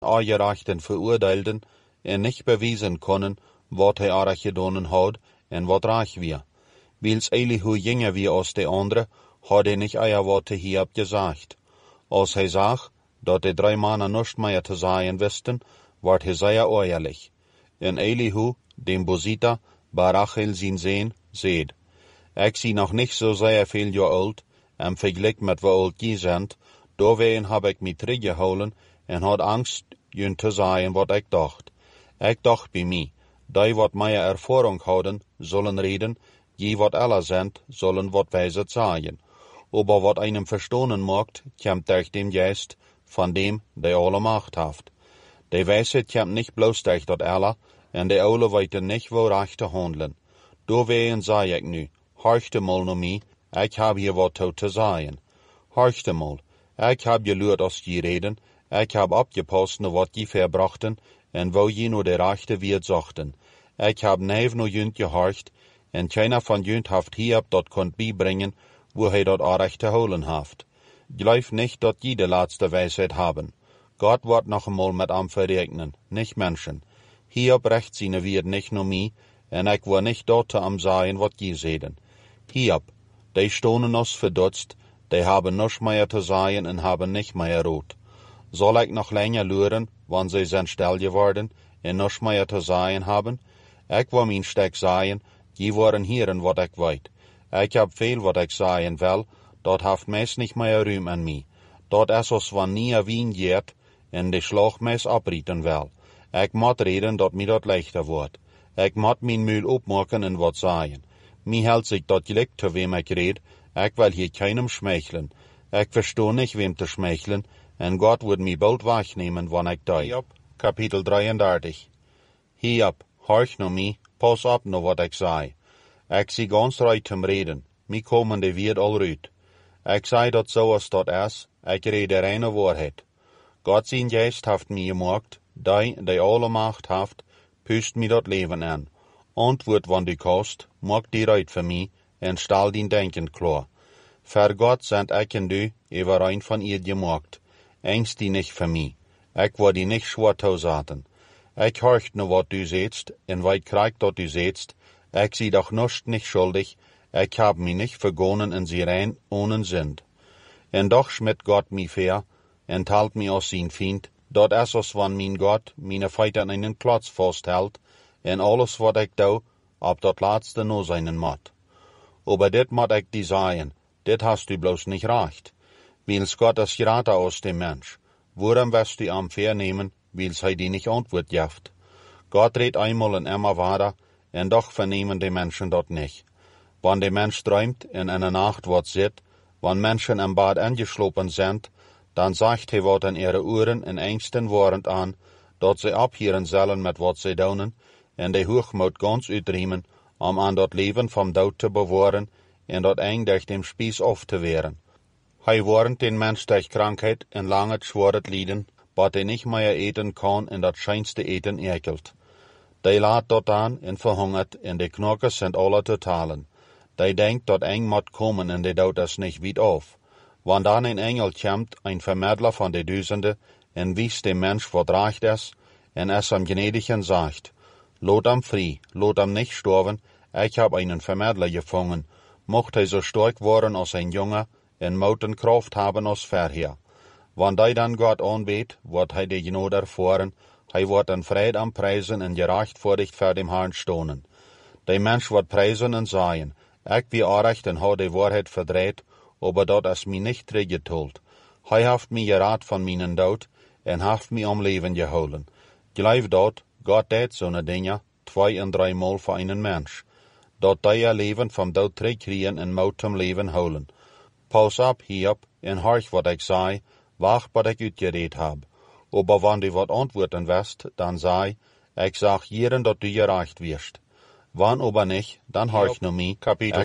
aangerechten verurteilden en nicht bewijzen konden wat hij arg gedaan had en wat reich weer. Wils Elihu jünger wie als de andere, had hij nicht eier wat te Hiob gesagt. Als hij zag, dat de 3 mannen nichts mehr te sagen wisten, ward hij sehr ehrlich. En Elihu, dem Bosita, bei Rachel zijn Sehn, seht. Ik zie nog nicht so sehr viel Jahr alt, en vergelijk met wie oud die sind, doorwegen heb ik mij teruggehouden en had angst, jun te zeggen wat ik dacht. Ik dacht bij mij, die wat meer ervaring houden, zullen reden, die wat aller sind, zullen wat wijze zeggen. Aber wat einem verstonen macht, kommt durch den Geist von dem, der alle Macht hat. Die Weisheit kommt nicht bloß durch dat Allah, en die alle weten nicht, wo recht te handelen. Doorwegen zei ik nu, horchte mal naar mij, ik heb hier wat te zeggen. Horchte mal, ik heb geluid als je reden, ik heb opgepast naar wat je verbrachten, en wo je nur de rechte wierd zochten. Ik heb neef naar junt gehorcht, en keiner van junt haft Hiob dat kon bijbrengen, wo hij dat aardig te holen haft. Geloof nicht, dat je de laatste wijsheid haben. Gott wordt nog eenmaal met am verregnen, nicht Menschen. Hiob recht zijn wierd nicht nur mij, en ik wil nicht dort am sagen, wat je zeden. Hiob, die stonen ons verdutzt, die haben nichts mehr te sagen en haben nicht mehr rot. Soll ik nog länger luren, wann sie sind still geworden, en nichts mehr te sagen haben? Ik wil mijn stek sagen, je worden hieren wat ik weet. Ik heb veel wat ik zeggen wil, dat heeft meest niet meer ruim aan mij. Dat is als wanneer wien jeert, en de slag meest abrieten wil. Ik moet reden dat mij dat lichter wordt. Ik moet mijn muil opmaken en wat zeggen. Mij hält zich dat gelijk te wem ik red, ik wil hier keinem schmeichelen. Ik verstoor niet wem te schmeichelen, en Gott wird mij bald wegnemen, wann ik die. Hiob, Kapitel 33. Hiob, horch naar mij, pas op naar wat ik zei. Ik zie ganz recht zum reden, mij komen de wierd al ruit. Ik zei dat zoals dat is, ik red de reine waarheid. Gott zijn geest heeft mij gemaakt, die alle macht heeft, pust mij dat leven aan. Antwoord wann du kost, maak die uit voor mij, en stel die denken klar. Voor Gott sind ik en du, even rein van ihr gemaakt. Engst die nicht voor mij. Ik wil die nicht schwer toezaten. Ik horcht naar wat du zetst, en weit krijgt dat du zetst. Ik zie doch nicht schuldig, ik heb mich nicht vergonnen in sie rein ohne Sünd. En doch schmidt Gott mi fair, en talt mi aus sein Feind, dat is als wann mein Gott meine Feite an einen Klotz festhält, en alles wat ik doe, op dat laatste no seinen mat. Aber dit mat ik die sagen, dit hast du bloß nicht recht. Wils Gott is gerater aus dem Mensch. Worum wirst du am vernehmen, wils hij die nicht antwoord jaft? Gott redt einmal en immer weiter, en doch vernehmen die Menschen dat nicht. Wann der Mensch träumt in einer Nacht wat zit, wann Menschen im Bad angeschlopen sind, dann sagt hij wat in ihre Ohren in engsten Worend an, dat sie abhieren sollen mit wat sie doen, en de Hochmut ganz uitriemen, an dat Leben vom Dood te bewahren, en dat eng durch dem Spieß auf te wehren. Hij warnt den Mensch durch Krankheit en lange schworet Lieden, wat hij nicht mehr eten kann en dat scheinste Eten ekelt. Die laat dat aan en verhungert, en de knokkers sind alle totalen. Die denkt dat eng moet komen en de dood is nicht weit auf. Wann dann ein Engel kommt, ein Vermittler von de Düsende, en wies dem Mensch wat recht is, en es am Gnädigen sagt, lot am frei, lot am nicht sterben, ich hab einen Vermittler gefangen, mocht hij so stark worden als ein Junge, en mouten Kraft haben als vorher. Wann die dann Gott anbeet, wird hij de Gnade erfahren, hij wordt in Fried am Preisen en gerechtvaardigd voor dem Herrn stonen. De Mensch wird preisen en sagen, ik wie arecht en hou de Wahrheit verdreht, aber dat is mij nicht teruggetold. Hij heeft mij geraad van mijn dood, en heeft mij om leven gehouden. Geloof dat, Gott deed zo'n dingen 2 en 3 Mal voor einen Mensch. Dat die ihr Leben vom Dood terugkriegen en moet hem leven houden. Pas op, Hiob, en horch wat ik zei, wacht wat ik uitgereed heb. Aber wann du wat antworten wirst, dann sei, ich sag jeden, dat du gerecht wirst. Wann aber nicht, dann horch nur mich, Kapitel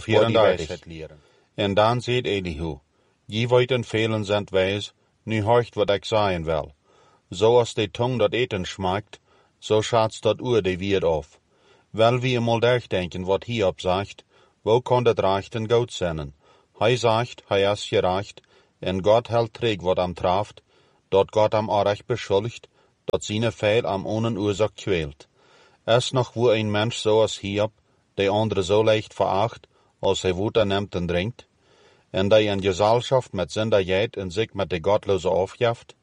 34. En dan seht Elihu, je weiten fehlen sind weis, nu horcht wat ik sagen will. So als die Tung dat Eten schmeckt, so schatz dat Uhr de Wierd auf. Weil wir mal durchdenken, wat Hiob sagt, wo kann dat recht en gut sein? Hij sagt, hij is gerecht, en Gott hält träg wat am traft, dat Gott am Arech beschuldigt, dat seine Feil am ohnen Ursache quält. Erst noch wo ein Mensch so als Hiob, der andere so leicht veracht, als er Wuter nimmt und trinkt, en der in Gesellschaft mit Sünder geht und sich mit de Gottlose aufjaft,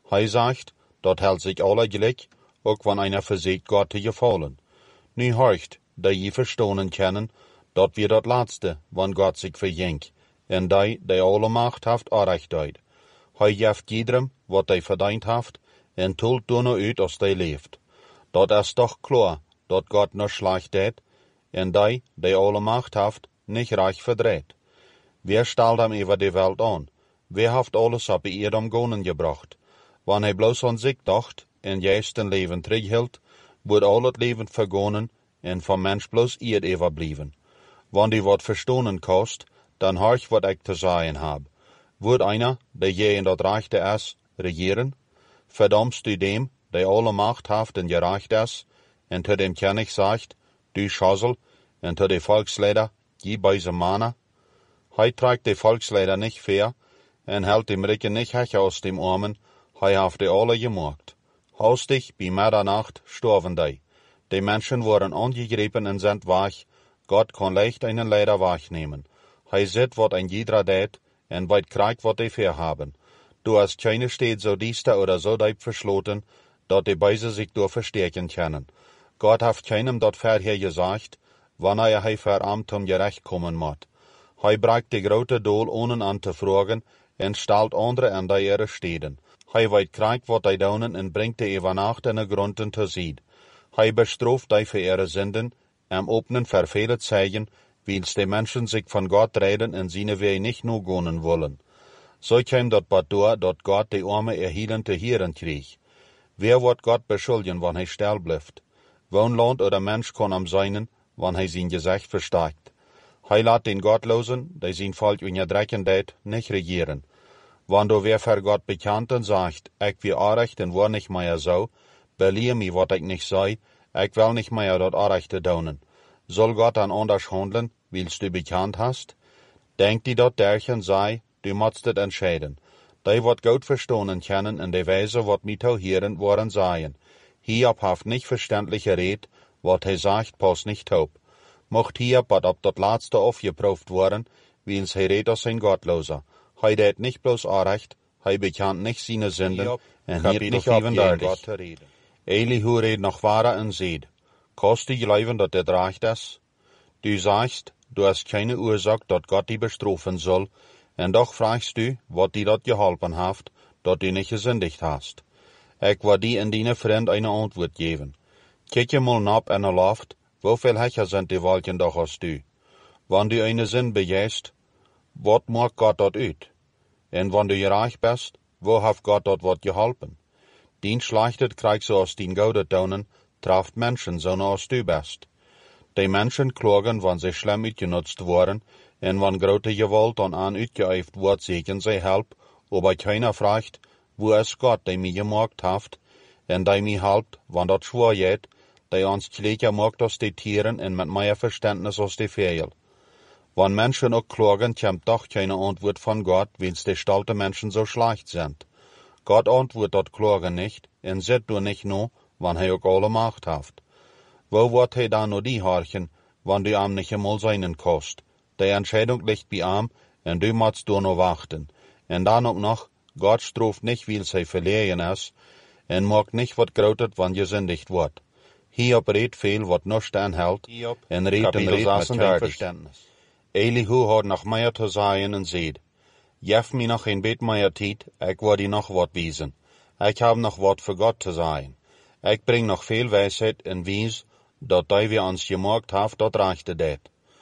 sagt, dort hält sich alle gleich, auch wenn einer versucht, Gott zu gefallen. Nu horcht, da je verstohnen kennen, dort wird dat Letzte, wann Gott sich verjenkt, en die alle Macht haft Anrecht deut. Jaft jedrem, wat die verdient haft, en tult du no uit als die leeft. Dat is doch klar, dat Gott no schlecht deed, en die alle Macht haft, nicht reich verdreht. Wer stellt hem über die Welt an? Wer haft alles op ihr am Gonen gebracht? Wann hij bloß an sich dacht, en juist een Leben terughield, wordt al het Leben vergonnen, en vom Mensch bloß ihr überblieben. Wann die wat verstohnen kost, dann horch wat ich zu sagen hab. Wordt einer, der je in dat Reichte is, regieren? Verdammst du dem, der alle Macht haft en gereicht is, en zu dem König sagt, du Schossel, en zu de Volksleider, je beise Mana? Hij trägt de Volksleider nicht fair, en hält dem Ricken nicht hech aus dem Armen, hij haft de alle gemorgt. Haustig, bei Mitternacht, storven die. Die Menschen wurden angegriffen und sind wach, Gott kann leicht einen Leider wachnehmen. Hij sieht, wat ein jeder deed, en weit kriegt, wat die fair haben. Du hast keine steht so diester oder so deib verschloten, dat die beise sich durch verstärken können. Gott hat keinem dort vorher gesagt, wann hij verarmt gerecht kommen moet. Hij breikt die grote Doel ohne an te fragen, en stellt andere an die ihre steden. Hij weet kriegt wat die daunen en bringt die über Nacht in de Gründen te zied. Hij bestraft die für ihre Sünden, opnen für viele Zeichen, wils die Menschen sich von Gott reden en seine Wege nicht nur gonnen wollen. So käm dat bad door, dat Gott die Arme erhielen te hieren krieg. Wer wird Gott beschuldigen, wann hij still blijft? Wohnland oder Mensch kann am seinen, wann hij sein Gesicht versteigt. Hij laat den Gottlosen, die sein Volk unterdrücken deed, nicht regieren. Wann du wer für Gott bekannt und sagt, ich wie Anrecht und war nicht mehr so, belehe mi wat ich nicht sei, ich will nicht mehr dort Anrechte daunen. Soll Gott dann anders handeln, wils du bekannt hast? Denkt die dort derchen sei, du musst het entscheiden. Die wat gut verstohnen können in de Weise wat mit au hieren waren seien. Hiob haft nicht verständliche Red, wat hij sagt, pas nicht taub. Mocht Hiob wat op dat laatste aufgeprüft worden, wils hij red als ein Gottloser. Hij deed nicht bloß Anrecht, hij bekannt nicht seine Sünden, en hielt nicht auf Gott te reden. Elihu red noch wahrer en seed. Kost du geloven dat dit recht is? Du sagst, du hast keine Ursache, dat Gott die bestrafen soll, en doch fragst du, wat die dat geholpen haft, dat du nicht gesündigt hast. Ik wil die en dine vriend eine Antwoord geven. Kijk je mal nap en loft, woveel hecher sind die Wolken doch als du. Wann du eine Sinn begeist, wat maakt Gott dat uit? En wann du reich bist, wo haft Gott dat wat geholpen? Dien schlechtet kriegst du aus den Goude daunen, traft Menschen so als du bist. Die Menschen klagen, wann sie schlimm uitgenutzt worden, en wann grote Gewalt an uitgeëift wordt, zeggen sie help, aber keiner fragt, wo es Gott, die mich gemacht haft, en die mich helpt, wann dat schwer geht, die ons gleicher macht als die Tieren en mit mehr Verständnis als die Vögel. Wann Menschen auch klagen, kommt doch keine Antwort von Gott, wils die stolte Menschen so schlecht sind. Gott antwortet dat Klagen nicht, en zit du nicht nur, wann hij auch alle Macht haft. Wo wird hij dann nur die horchen, wann du am nicht einmal seinen kost? Die Entscheidung liegt bei am, en du musst du nur warten. En dann auch noch, Gott straft nicht, wils hij verlegen is, en maakt nicht wat grotet, wann gesündigt wordt. Hiob redt viel, wat nicht anhält, en redt met kein Verständnis. Elihu hat noch mehr zu sagen en seht, jef mi noch ein bet mehr Tijd, ich will die noch wat wiesen. Ich hab noch wat für Gott zu sagen. Ich bring noch viel Weisheit en wies, dat die wir uns gemacht haft, dat rechte deed.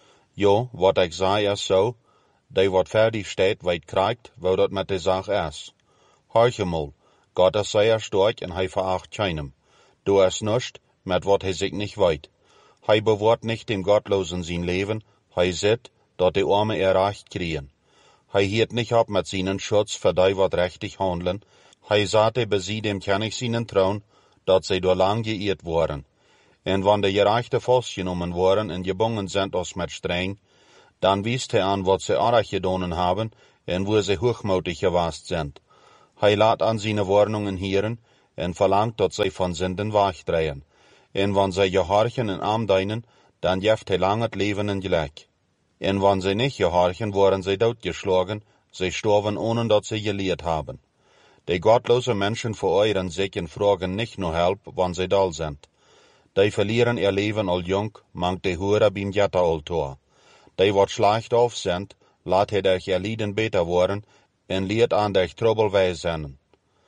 Jo, wat ich sei is so, die wat fertig steht, weit kriegt, wo dat mit der Sache is. Horche mal, Gott is sehr stark en hij veracht keinem. Du is nischt, mit wat hij sich nicht weit. Hij bewahrt nicht dem Gottlosen sein Leben, hij sieht, dat die Arme erreicht kriegen. Hij hielt nicht ab mit seinen Schutz für die wat richtig handeln. Hij sagte bei sie dem König seinen Thron, dat sie door lang geirrt waren. En wann de gerechte vastgenomen worden en gebungen sind als met streng, dann wies hij an wat sie arg gedonen haben en wo sie hochmutig gewast sind. Hij laat an seine Warnungen hieren, en verlangt dat zij van zinden wegdrehen. En wann zij gehorchen en aandienen, dan jeft hij lang het leven en gelijk. En wann zij nicht gehorchen, worden zij doodgeschlagen, zij storven ohne dat zij geleerd haben. Die gottlose Menschen veräuren sich en fragen nicht nur Help, wann sie dull sind. Die verlieren ihr Leben al jung, mangt die Hure beim Jetta al tor. Die wat schlecht auf sind, laat hij durch ihr Lieden beter worden en leert an durch Trouble weisen.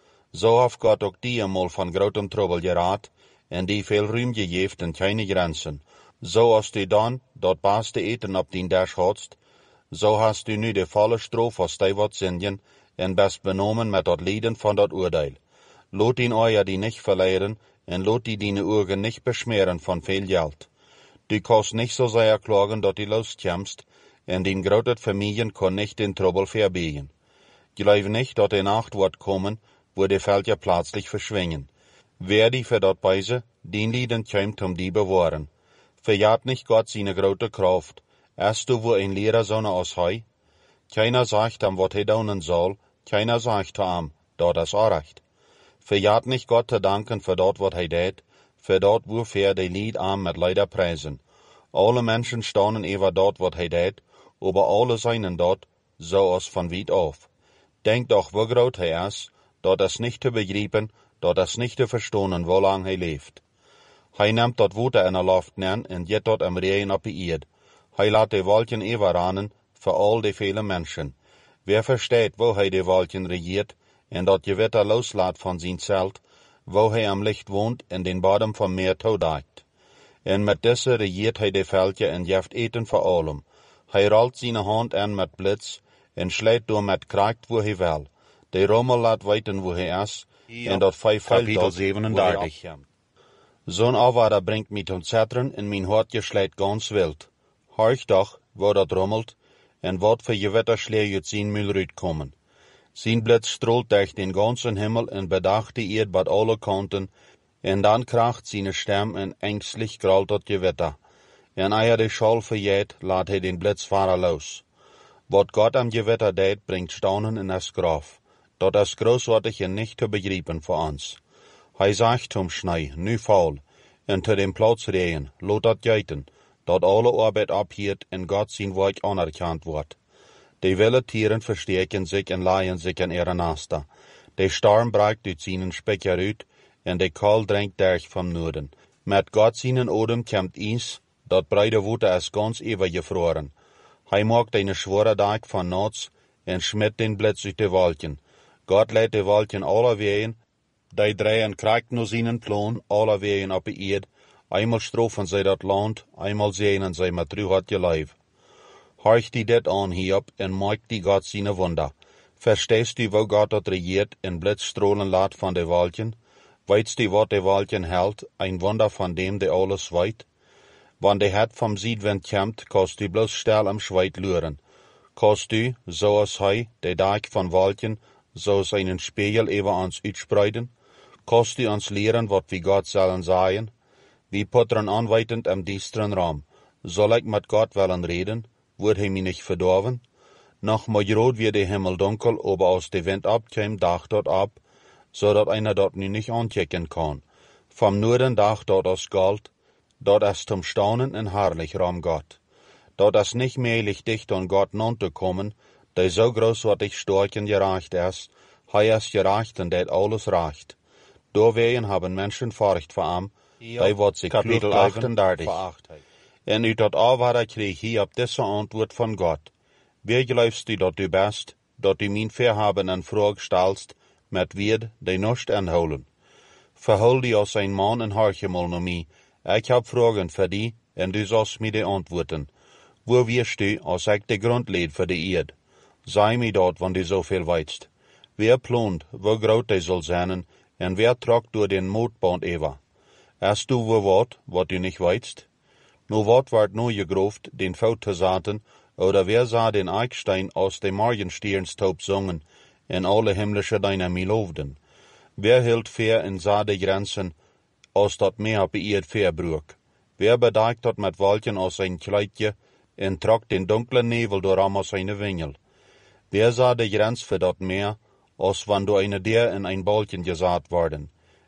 So hat Gott auch die einmal von grotem Trouble geraten en die viel Ruhm gegeven en keine Grenzen. So als du dann dat beste Eten op den Tisch hast, so hast du nu de volle Strof aus die wat zingen en best benomen met dat Lieden van dat Urteil. Lot ihn euer die nicht verleiden en lot die deine Augen nicht beschmeren von viel Geld. Du kannst nicht so sehr klagen, dat du loskommst, en den grotet Familien kann nicht den Trouble verbiegen. Glaub nicht, dat die Nacht wird kommen, wo die Felder plötzlich verschwingen. Wer die für dat Beise, den Lieden kommt die bewahren. Verjagt nicht Gott seine grote Kraft, erst du wo ein Lehrer so aus hei? Keiner sagt am, wat hij doen soll, keiner sagt am, dat is recht. Verjagt nicht Gott te danken für dat wat hij deed, für dat wofür die Lied am mit Leider preisen. Alle Menschen staunen über dat wat hij deed, aber alle seinen dat, so aus von weit auf. Denkt doch, wo groot hij is, dat is nicht te begrijpen, dat is nicht te verstonen, wo lang hij leeft. Hij neemt dat Water in de Luft nen en jet dat am Regen op de Erde. Hij laat de Wolken überrannen für all die vielen Menschen. Wer versteht, wo hij die Wolken regiert en dat Gewitter loslaat van zijn Zelt, wo hij am Licht wohnt en den Bodem vom Meer toedijkt. En met deze regiert hij de Veldje en jeft eten voor allem. Hij rollt zijn hand aan met blitz en sleet door met kracht wo hij wil. De rommel laat weten wo hij is en dat vijf Kapitel 37. Zo'n Aufwader bringt mich zum Zettern en mijn hartje schlägt ganz wild. Horch doch, wo dat rommelt, en wat für Gewitterschläge uit zijn Mühlrüt kommen. Zijn Blitz strahlt durch den ganzen Himmel en bedacht die Erd bad alle Kanten, en dan kracht seine Stem en ängstlich grollt dat Gewitter. En eer de Schall verjeet, laat hij den Blitzfahrer los. Wat Gott am Gewitter deed, bringt Staunen in das Graf. Dat is großartig en nicht te begrijpen voor ons. Hij sagt zum Schnee, nu faul, en te dem Platz regen, lot dat geiten, dat alle Arbeit abhiert en Gott zijn werk anerkannt wordt. Die wilde Tieren versteken zich en laaien zich in ihre Nester. De storm breekt uit zijn Specker uit, en de kou dringt durch vom Noorden. Met Gott seinen Odem kommt eens, dat breite Water is ganz übergefroren. Hij maakt eine schwere Dag van nachts en schmidt den Blitz uit de Wolken. Gott lädt de Wolken alle wehen, die drehen kracht nur seinen Plan, alle wehen op de Erd. Einmal strofen zij dat land, einmal sehnen zij met truhatje lijf. Horch die dit aan hierop en maak die Gott seine Wunder. Verstehst du, wo Gott dat regiert en Blitzstrahlen laat van de Wolken? Weitst du, wat de Wolken hält, ein Wunder von dem, der alles weit? Wann de het vom Südwind kommt, kannst du bloß still am Schweit luren. Kannst du, so als hij, de Dag von Wolken, so seinen Spiegel über uns uitspreiden? Kannst du uns lehren, wat wie Gott sollen sagen? Wie puttern anweitend am düsteren Raum. Soll ich mit Gott wollen reden? Wird hij mich nicht verdorven? Noch mal rot wie der Himmel dunkel, aber aus der Wind abkäm, dacht dort ab, so dat einer dort nu nicht anchecken kann. Vom Norden dacht dort aus Gold, dort ist zum Staunen en herrlich Raum Gott. Dort ist nicht mählich dicht an Gott non zu kommen, der so großartig stark und gerecht ist, hij ist gerecht und det alles recht. Doorwegen haben Menschen Furcht vor ihm, die wird sich Kapitel 38. En uit dat Aufwader kreeg hij op deze antwoord van God. Wie glaubst du, dat du bist, dat du mijn Verhaben en Frage stellst, met Wied, die nicht anholen? Verhol die als ein Mann en horche mal naar mij. Ich hab Fragen für die, en du sollst mir die antworten. Wo wirst du, als ich de Grund leed für die Erd? Sei mir dort, wann du so viel weißt. Wer plant, wo groot die soll sein, en wer tragt durch den Mootband über? Hast du wo wat du nicht weißt? Nu wat wordt nu gegroofd, den Fout te zaten, oder wer sah den Eichstein aus dem Morgensternstaub singen, en alle himmlische Dynamie loofden? Wer hield fair en sah de Grenzen, aus dat Meer op de Erd verbroek? Wer bedeckt dat met Wolken aus sein Kleidje, en trok den dunklen Nebel door aus seine Wingel? Wer sah de Grenz für dat Meer, als wann du eine der in ein Balken gesaat worden?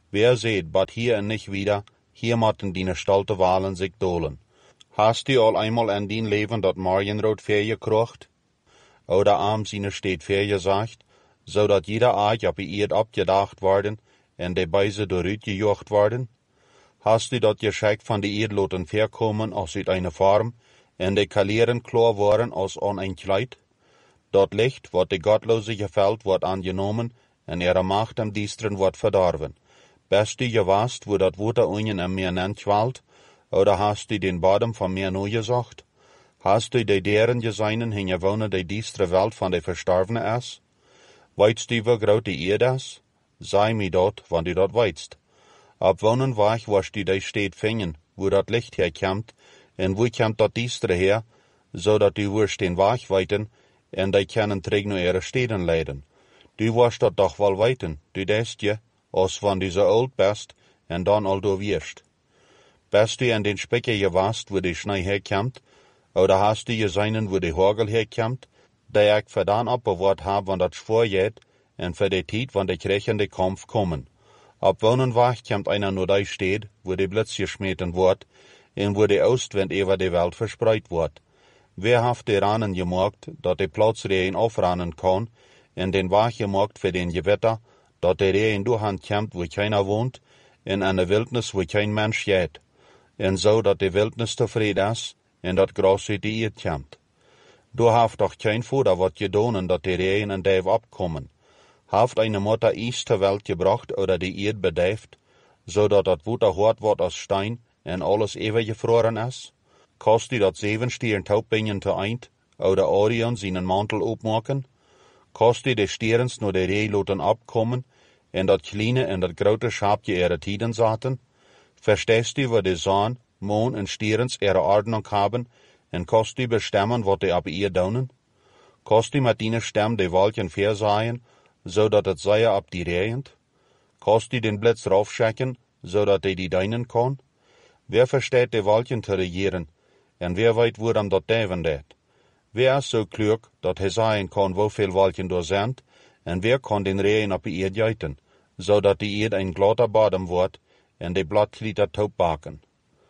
Wer seht, bat hier en nicht wieder, hier motten die stolte Walen sich dolen. Hast du al einmal an din Leben dat Marienrood vergekrocht? Oder am sine steht vergesagt, so dat jeder Eid op die Eerd abgedacht worden en de Beise doorut gejocht worden? Hast du dat Geschenk van die Eerd laten verkommen als uit eine Farm en de Kalieren klar worden als an ein Kleid? Dat Licht, wat de gottlose gefällt, wordt angenomen en ihre Macht am Diestren wordt verdorven. Best du gewast, wo dat Water unjen am Meer nentwalt, oder hast du den Bodem vom Meer nu gezocht? Hast du de deren geseinen hin gewonnen de diestre Welt van de Verstorvene is? Weitst du, wo groot die Eerd is? Sei mi dat, wann du dat weitst. Ab wonen wach was du de steed vingen, wo dat Licht herkommt, en wo kommt dat diestre her, so dat du wirst den wach weiten, en die kunnen terug naar ihre steden leiden. Du wirst dat doch wel weten, du deest je, als van du so oud best, en dan al du wirst. Best du an den Specker gewast, wo die Schnee herkommt, oder hast du gesehen, wo die Hagel herkommt, der ich verdaan abbewaart hab, wann dat vorgeht, en für die Tijd, wann der krechende Kampf kommen. Ab wonen wach kommt einer nur da steht, wo die Blitz geschmeten wird, en wo die Ostwind über die Welt verspreit wird. Wer haft die Ranen gemacht, dat die Platz Regen aufrannen kann, en den Wach gemacht für den Gewitter, dat der Regen durchhand kommt, wo keiner wohnt, in einer Wildnis, wo kein Mensch geht, en so, dat die Wildnis tevreden is, en dat Gras uit die Eerd kommt. Du haft doch kein Futter wat gedonen, dat die Regen en Dave abkommen. Haft eine Mutter Eis ter Welt gebracht oder die Eerd bedeift, so dat dat Water hart wordt als Stein en alles ewig gefroren is? Kost du dat 7 Stieren Taubingen te eind, oder Orion seinen Mantel opmaken? Kost du de Stierens nur de Reh laten abkommen, en dat kleine en dat grote Schaapje ihre Tiden zaten? Verstehst du, wo die Zon, Mond en Stierens ihre Ordnung haben, en kost du bestemmen, wat die ab ihr donen? Kost du mit deine Stem de Wolken versaaien, so dat het Seier ab die regent? Kost du den Blitz raufschecken, so dat die deinen kann? Wer versteht die Wolken te regieren, en wer weet wo dat deven deed? Wer is so klug, dat hij zeggen kan hoeveel Wolken door zijn, en wer kan den Regen op die Eerd juiten, so dat die Eerd ein glatter Bodem wordt, en de Blattklieder taub baken?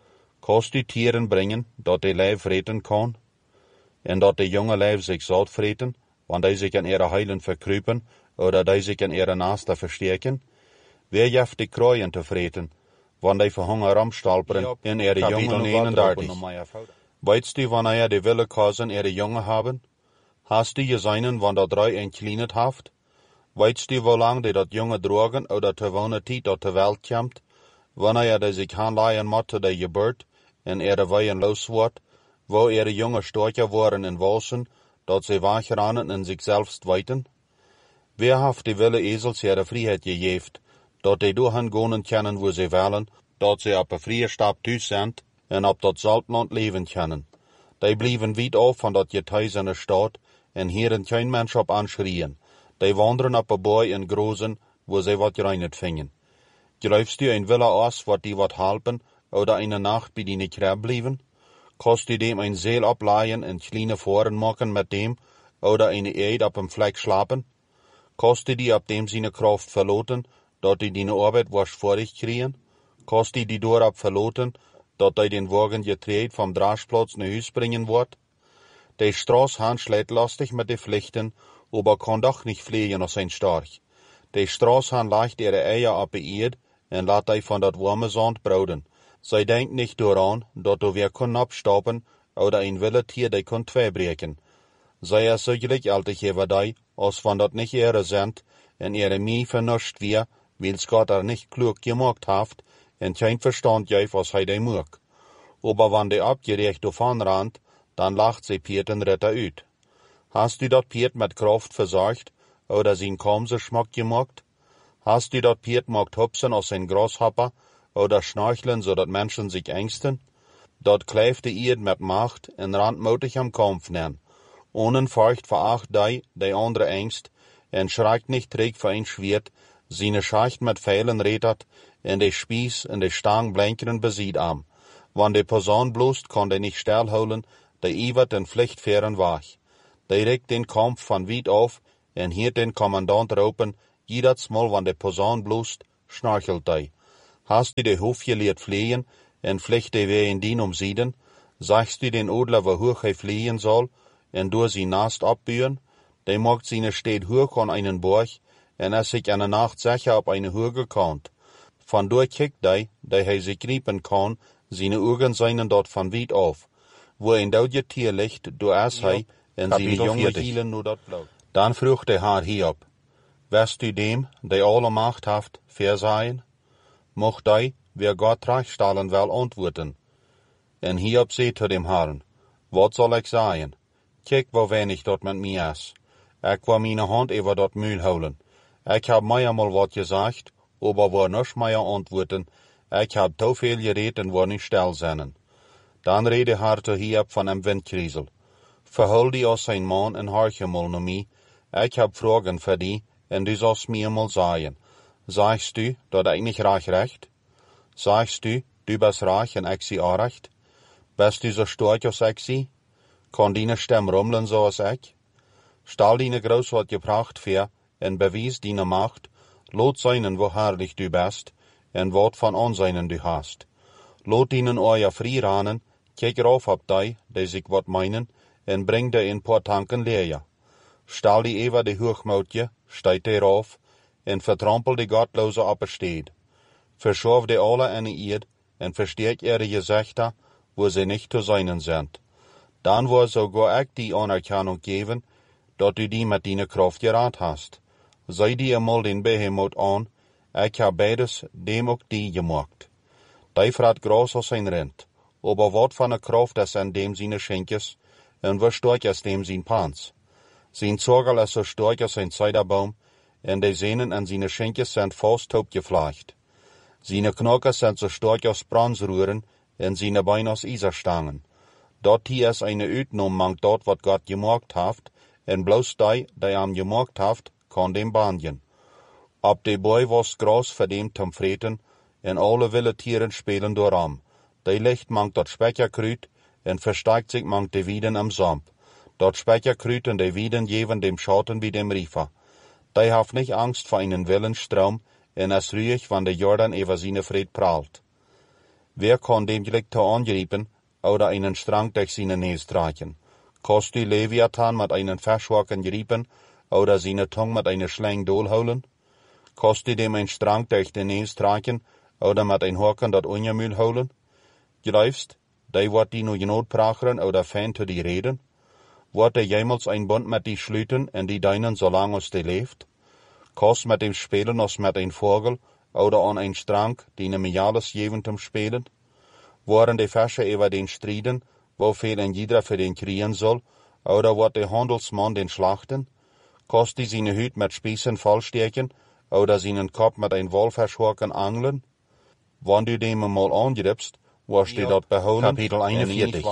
Kost du Tieren brengen, dat die Leif vreten kan, en dat de jonge Leif zich zout vreten, want die zich in ihre Heilen verkruipen, oder die zich in ihre Naasten versterken? Wer jeft die Kruien te vreten, want die verhonger ramstalperen in ihre Jungen 31? Weitst du, wanneer die Wille kausen ihre Junge haben? Hast du gesehen, wann dat drei entkleinet haft? Weitst du, wo lang die dat Junge drogen, oder te wonen Tijd dat de Welt komt? Wanneer die sich aanleihen motte de Geburt, en ihre Weien los wordt, wo ihre Junge storcher worden in Walsen, dat sie wachranen en sich selbst weiten? Wer haft die Wille Esels ihre Vrijheid gegeeft, dat die doorgaan gonen kennen wo sie willen, dat sie op een vrije stap thuis zijn, en op dat Saltland leven kunnen. Die blijven weit af van dat geteisene Staat, en hieren kein Mensch op anschrien. Die wanderen op een boy in Grozen, wo sie wat gereinigt vingen. Grijfst du ein Wille aus, wat die wat helpen, oder eine Nacht bij die krab blijven? Kost du dem ein Seel ableihen en kleine Foren machen mit dem, oder eine Eid op een Fleck schlapen? Kost du die ab dem seine Kraft verloten, dat die deine Arbeit was vor dich kriegen? Kost die door ab verloten, dat die den Wagen getreed vom Draagplatz naar huis bringen wordt? Die Straßhahn schlägt lastig mit de Pflichten, aber kann doch nicht fliegen aus sein Storch. Die Straßhahn legt ihre Eier ab die Eerd en laat die van dat warme Sand broden. Zij denkt nicht daran, dat du weer kon abstappen, oder ein Willetier die kon tweebreken. Zij is so gelijkaltig over die, als van dat nicht ihre sind, en ihre Mie vernuscht wir, weil's Gott er nicht klug gemacht haft, en kein Verstand geef was hij die moog. Aber wann die abgerecht davon rannt, dann lacht sie Piet den Ritter uit. Hast du dat Piet mit Kraft versorgt, oder sein Kamse schmack gemacht? Hast du dat Piet mocht hupsen aus sein Grashopper, oder schnorcheln, so dat Menschen sich ängsten? Dort kleift die Eerd mit Macht en rannt mutig am Kampf nen. Ohne Furcht veracht die andere Ängst, en schreikt nicht träg für ein Schwert, seine Schacht mit Pfeilen retert, en de Spieß en de Stang blinkeren besiegt am. Wann de Person bloßt, kann de nicht stillholen, de iwert den Pflichtfähren wach. De regt den Kampf von weit auf, en hiert den Kommandant ropen, jedats Mal wann de Person bloßt, schnarchelt hij. Hast du de hoofdje leert vliegen, en vliegt hij weer in dien omzieden? Sagst du den Odler, waar hoog hij vliegen zal, en door zijn Nast abburen? Die macht seine steed hoog an einen Borg, en als sich eine Nacht sicher op eine Hügel kant. Van door kijkt hij sich kniepen kan, seine Augen seien dort van weit auf. Wo ein doudje tier ligt, door as hij, en seine jonge hielen nu dat blauw. Dan vroeg de haar Hiob, west u dem, die alle Macht haft, versaien? Mocht hij, wer Gott trachstalen wel antwoorden. En Hiob zei zu dem Herrn, wat zal ik zeggen? Kijk wo wenig dat met mij is. Ik wou mijn hand over dat muil houden. Ik heb mij eenmaal wat gezegd, aber waar nisch mij antwoorden. Ik heb te veel gereed en waar niet stil zijn. Dan rede haar te Hiob van een windkriesel. Verhul die als zijn man en hartje mal naar mij. Ik heb vragen voor die, en du zalst mir mal zeggen. Sagst du, dat ik niet recht? Sagst du, du bist reich en ik zie recht? Bist du so stark als ik zie? Kan die stem rummelen zoals ik? Stel die groß wat gebracht voor, en bewijs die macht, lot seinen wo herrlich du bist, en wat van aanzien du hast. Lot ihnen euer vrij ranen, kijk rauf op die sich wat meinen, en bring die in paar tanken leer. Stel die even de hoogmoutje, steit die rauf, en vertrampel die gottloze op steed. Verschof die alle en eerd, en versteek ihre Gezichter, wo sie nicht zu seinen sind. Dan wil sogar ich die Anerkennung geben, dat du die mit deiner Kraft geraad hast. Sei die einmal den Behemoth an, ich hab beides dem auch die gemacht. Die frat groß aus sein Rind, aber wat von der Kraft ist an dem seine Schenkes, und wie stark ist dem sein Pans. Sein Zorgel ist so stark als ein Zeiderbaum, und die Sehnen an seine Schenkes sind fast taub geflecht. Seine Knochen sind so stark als Bronzrühren, und seine Beine aus Iserstangen. Dort hier ist eine Uitnummer dort, wat Gott gemacht haft, en bloß die am gemacht haft, kann dem banjen. Ab de Boy was Gras für dem zum Freten, en alle wilde Tieren spelen dooram. Die Licht mangt dat Speicherkrüt, en versteigt sich mangt de Wieden am Samp. Dort Speicherkrüt en de Wieden jeven dem Schauten wie dem Riefer. Die haft nicht Angst vor einen Willenstrom, en es ruhig, wann der Jordan über seine Fried prahlt. Wer kann dem gelikt angreifen, oder einen Strang durch seine Näs tragen? Kost du Leviathan mit einen Verschwaken griepen, oder seine Tongue mit einer Schlang dolholen? Kost du dem ein Strang durch den Näs tragen, oder mit ein Haken dat Ungemühl holen? Glaubst, die wat die nu genot pracheren, oder fan zu die reden? Wordt der jemals ein Bund mit die schlüten, en die deinen solang als die leeft? Kost mit dem Spelen als mit ein Vogel, oder an ein Strang, die ne mir alles jeven zum Spelen? Waren die Fische über den Striden, wo viel ein jeder für den kriegen soll, oder wird der Handelsmann den schlachten? Kost die seine Hüt mit Spießen vollstecken, oder seinen Kopf mit ein Walfischhaken angeln? Wann du dem mal angriffst, wirst du dort beholen, Kapitel 41.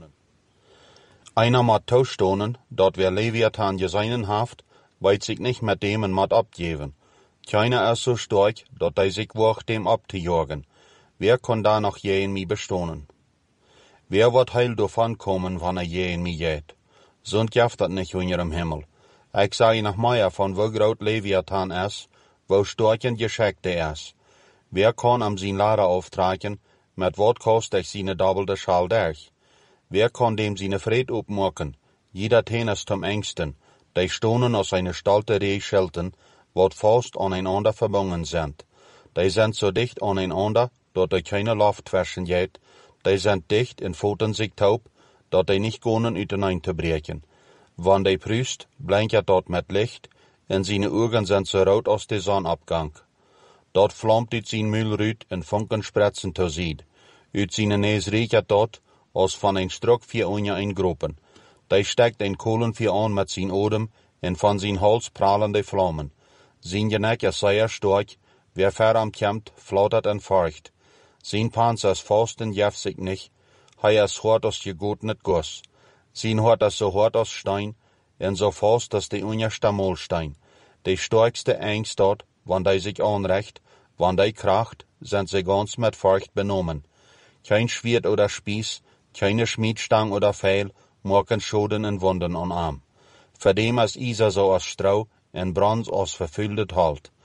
Einer mat taustonen, dort wer Leviathan geseinen haft, weit sich nicht mit dem mat abgeben. Keiner ist so stark, dort die sich wagt dem abzujagen. Wer kann da noch je in mi bestohnen? Wer wird heil davon kommen, wann je in mi geht? Sunt jaft dat nicht in ihrem Himmel. Ich sage nach Meier von wo groot Leviathan ist, wo stark und geschickt er ist. Wer kann am sein Lader auftragen, mit wat kost ich seine doppelte Schal durch? Wer kann dem seine Fried opmaken? Jeder ten ist zum Ängsten, die stonen aus seine Stalte Rehschelten, wat fast aneinander verbunden sind. Die sind so dicht aneinander, dat er keine Luft zwischen geht, die sind dicht en voeten sich taub, dat die nicht können uiteinander te breken. Wann die prüst, blinkt dort mit Licht, en seine Augen sind so rot aus der Sonnabgang. Dort flammt uit sein Mühlrüt en Funken spritzen to Sied. Uit seine Näs riecht dort, als van ein Struck vier Unja eingropen. Die steckt ein Kohlenvier an mit sein Odem, en van sein Hals prahlen die Flammen. Sein Geneck ist sehr stark, wer veram kämmt, flattert en feucht. Sein Panzer ist fast en jeft sich nicht, hij ist hart als gegotnet Guss. Sein Hart ist so hart als Stein, en so fast als die unterste Mohlstein. Die starkste Angst dort, wann die sich anrecht, wann die kracht, sind sie ganz mit Furcht benommen. Kein Schwert oder Spieß, keine Schmiedstang oder Pfeil, machen Schoden en Wunden an Arm. Für dem ist Isa so aus Strau, en Bronz aus verfüldet Halt.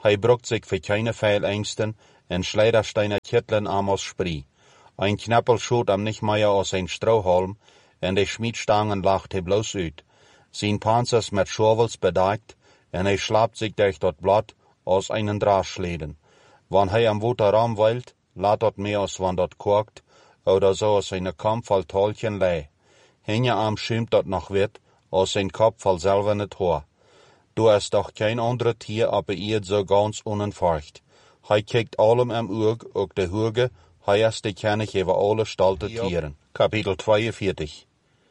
Hij brukt zich voor keine Feilängsten en Schleidersteiner Kittlen amos Sprie. Ein Knappel schoot am nicht mehr aus ein Strohhalm, en de Schmiedstangen lacht he bloß uit. Zijn Panzers met Schorwels bedeckt, en hij schlapt sich durch dat Blatt aus einen Drahtschleden. Wann hij am Woterraum weilt, laat dat mehr als wann dat korkt, oder so aus seine Kampf voll Tolchen lei. Hingearm schimmt dat noch wit, aus sein Kopf voll selber net Haar. Du hast doch kein andere Tier aber ihr so ganz unentfarcht. Hij kijkt allem am Oog, ook de Hurge, hij is de kennig over alle stalte Tieren. Kapitel 42.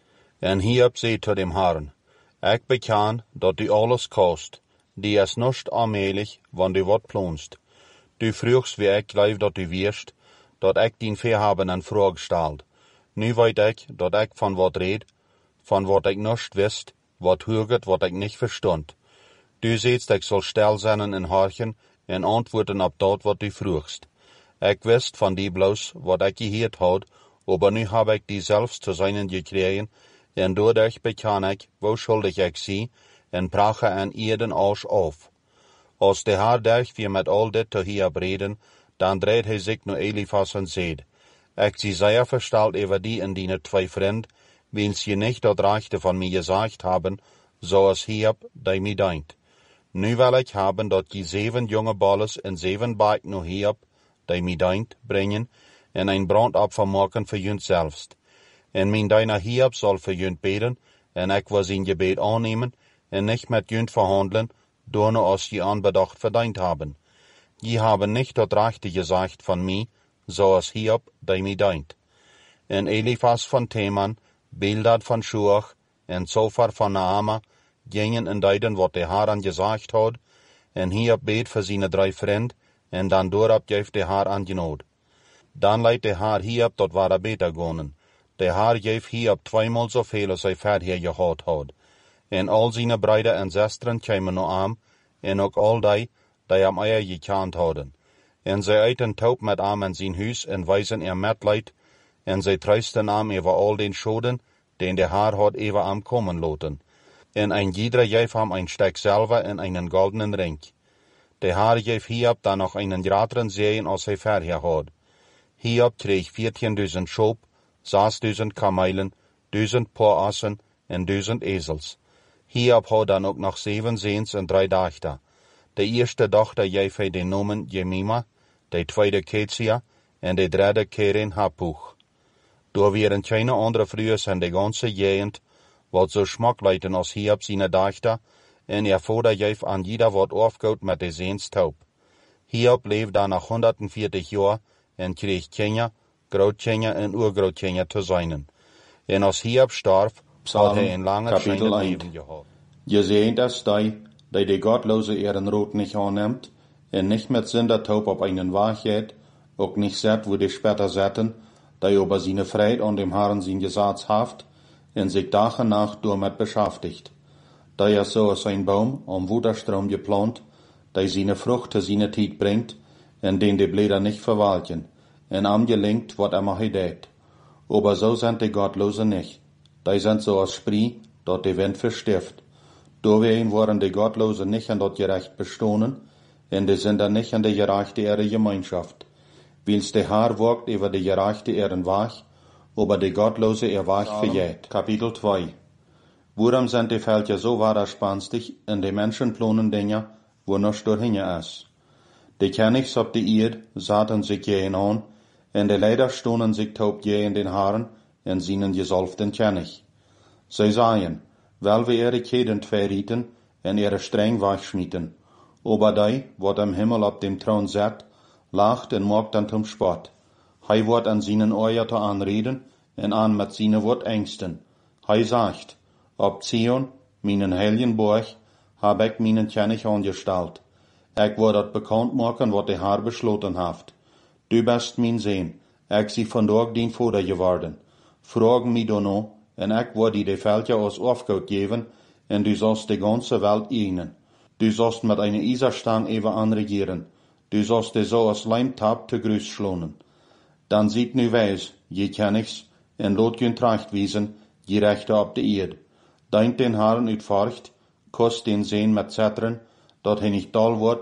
En Hiob zei tot dem Herrn, ik bekan dat du alles kost, die is nicht allmählich, wann du wat plonst. Du frugst wie ik leif dat du wirst, dat ik dien Verhaben an Frage stelt. Nu weet ik dat ik van wat red, van wat ik nicht wist, wat hurget, wat ik nicht verstond. Du sehtst, ik soll stil zijn en horchen, en antwoorden op dat wat du frugst. Ik wist van die bloos wat ik geheerd had, aber nu heb ik die zelfs te zijn gekregen, en doordat bekan ik, wo schuldig ik zie, en prache aan ieden alles af. Als de Heer durch wir met al dit te Hiob reden, dan dreht hij zich naar Elifas en zeid, ik zie zeer versteld over die en die twee vriend, wiens je nicht dat rechte van mij gezegd hebben, zoals Hiob, die mij deint. Nu wil ik hebben dat je 7 jonge balles en 7 baak naar Hiob, die mij deint, brengen, en een brandopfer maken voor junt zelfst. En mijn deiner Hiob zal voor junt beden, en ik wil zijn gebed aannemen, en nicht met junt verhandelen, door als je aanbedacht verdient hebben. Je hebben nicht dat rechte gezegd van mij, zoals Hiob, die mij deint. En Elifas van Teman, Bildad van Schuach, en Zophar van Naama, gingen en deiden wat de Heer aan gezegd had, en Hiob beet voor zijn 3 vriend, en dan doorop geeft de Heer aan genood. Dan leidt de Heer Hiob tot waar er beter gonen. De Heer geeft Hiob 2-maal zoveel als hij verder gehad had. En al zijn broeder en zusteren kwamen naar hem, en ook al die hem eier gekend hadden. En zij eten taub met hem in zijn huis en wijzen metleid, en zij truisten hem over al den schoden, den de Heer had over hem komen laten. En ein jeder geef hem een stek zilver en einen goldenen ring. De Heer geef Hiob dan nog einen grateren zegen als hij verder had. Hiob kreeg 14.000 Schop, 6.000 Kamelen, 1.000 paar Assen en 1.000 Esels. Hiob had dan ook nog 7 zoons en 3 dochter. De eerste dochter geef hij den namen Jemima, de tweede Ketsia en de derde Keren Hapuch. Door waren geen andere vrouwen in de ganze gegend, wat zo smakleiten als Hiob zijn dochter, en vader geef aan jeder wat afgoed met de zoons taub. Hiob leefde dan nog 140 jaar en kreeg kinderen, grootkinderen en oergrootkinderen te zijn. En als Hiob starf, had hij een lange schijnend leven gehad. Je seht es die de Gottlose ihren Rot nicht annimmt, en nicht mit Sündertaub auf einen Weg geht, auch nicht set, wo die später setten, die über seine Freit und dem Herrn sein Gesetz haft, en sich Tag und Nacht damit beschäftigt. Die so als ein Baum am Wuderstrom geplant, die seine Frucht zu seiner Zeit bringt, en den die Blätter nicht verwalten, en am gelingt, wat immer deed. Aber so sind die Gottlose nicht. Die sind so als Spree, dort die Wind verstifft. Doorheen worden de Gottlosen nicht an dat gerecht bestonen, en de sind dan nicht an de gerechte ihre Gemeinschaft. Wils de Herr wogt über de gerechte ihren Weg, aber de Gottlose ihr Weg verjäht. Kapitel 2. Worum sind die Völker so widerspanstig, en de Menschen plonen Dinge, wo noch dorthin ist? De Königs op de Erd zaten sich jähen an, en de Leider stonen sich taub jähen den Herren, en seinen gesalften König. Sie sagen, weil wir ihre Keden verrieten en ihre streng wegschmieten. Aber die, wat am Himmel op dem Thron zet, lacht en maakt dan zum Spott. Hij wordt an seinen Oor te aanreden en aan met seine Wort ängsten. Hij sagt, op Zion, meinen heiligen Borg, hab ik meinen König angestalt. Ik word dat bekannt maken wat de Herr besloten heeft. Du bist mein Sehn, ik zie vandaag dien Vater geworden. Frag mich dan en ik word die de Völker als Aufgabe geben, en du sollst die ganze Welt ihnen. Du sollst mit einer Iserstang über anregieren. Du sollst die so als Leimtab te Grüß schlonen. Dan sieht nu weis, je Königs, en lot gun tracht wiesen, je Rechte op de Erd. Deint den Herrn uit Furcht, kost den Sehn mit Zetren, dat hij nicht dal wordt,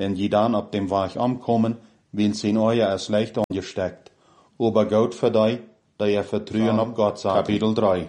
en je dan op dem Weg omkommen, will zijn euer es leicht angesteckt. Aber Gott für dich, da ihr vertrauen auf Gott sagt. Kapitel 3.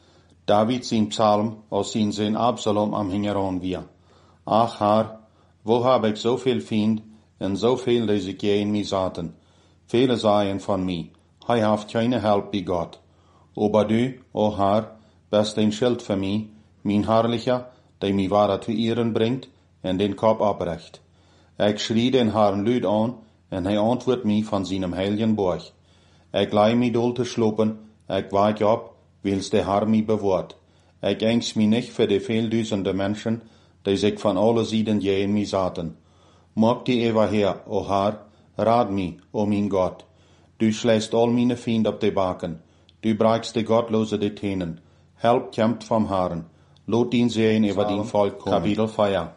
David sein Psalm, aus sein Absalom am Hingeron wir. Ach Herr, wo hab ich so viel Fiend, und so viel, die sich gegen mich saten. Viele sagen von mir, hij haft keine Help wie Gott. Aber du, o Herr, bist ein Schild für mich, mein Herrlicher, der mich wahre zu Ehren bringt, und den Kopf abrecht. Ich schrie den Herrn Lüd an, und hij antwortet mich von seinem heiligen Burg. Ich leih mich dol zu schlupen, ich wach ab, weil's der Herr mich bewahrt. Ich ängst mich nicht für die vieldüsende Menschen, die sich von alle Seiten gegen mich saten. Mag die Eva her, o Herr, rat mich, o mein Gott. Du schlägst all meine Feinde auf die Backen. Du brachst die Gottlose die Tänen. Help kämpft vom Herrn. Lot ihn sehen über den Volk kommen. Kapitel 4.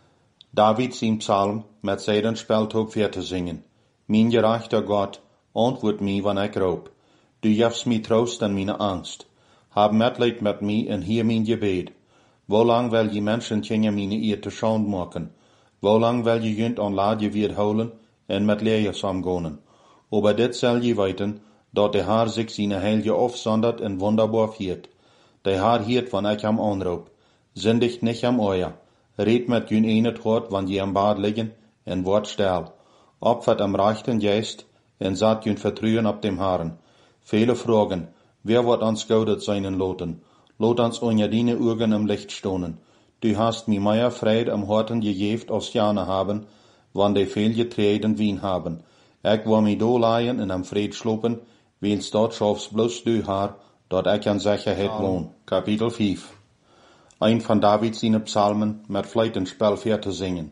David sein Psalm mit seinen Speltop zu singen. Mein gerechter Gott, antwort mich, wann ich raub. Du gibst mir Trost an meine Angst. Hab Mitleid mit mir und hier mein Gebet. Wo lang will die Menschen gegen meine Ehe zu Schande machen? Wo lang will je jünd an Ladje wiederholen und mit Leer samgonen? Aber dit soll je weten, dat der Herr sich seine Heilige aufsondert und wunderbar führt. Der Herr hiert, wann ich am anroep. Sündigt nicht am Euer. Red mit jün eine Wort, wann je am Bad liegen, und wort still. Opfert am rechten Geist, und sagt jün Vertrauen ab dem Herrn. Viele fragen, wer wird uns gaudet seinen Loten? Lot uns unter deine Augen im Licht stonen. Du hast mir mehr Freude am Horten gegeft als Jane haben, wann die viel getreden Wien haben. Ich war mi do leihen und am Fried schlopen, weil's dort schaffst bloß du Herr, dort ich an Sicherheit wohn. Kapitel 5. Ein von David seine Psalmen mit Fleitenspel zu singen.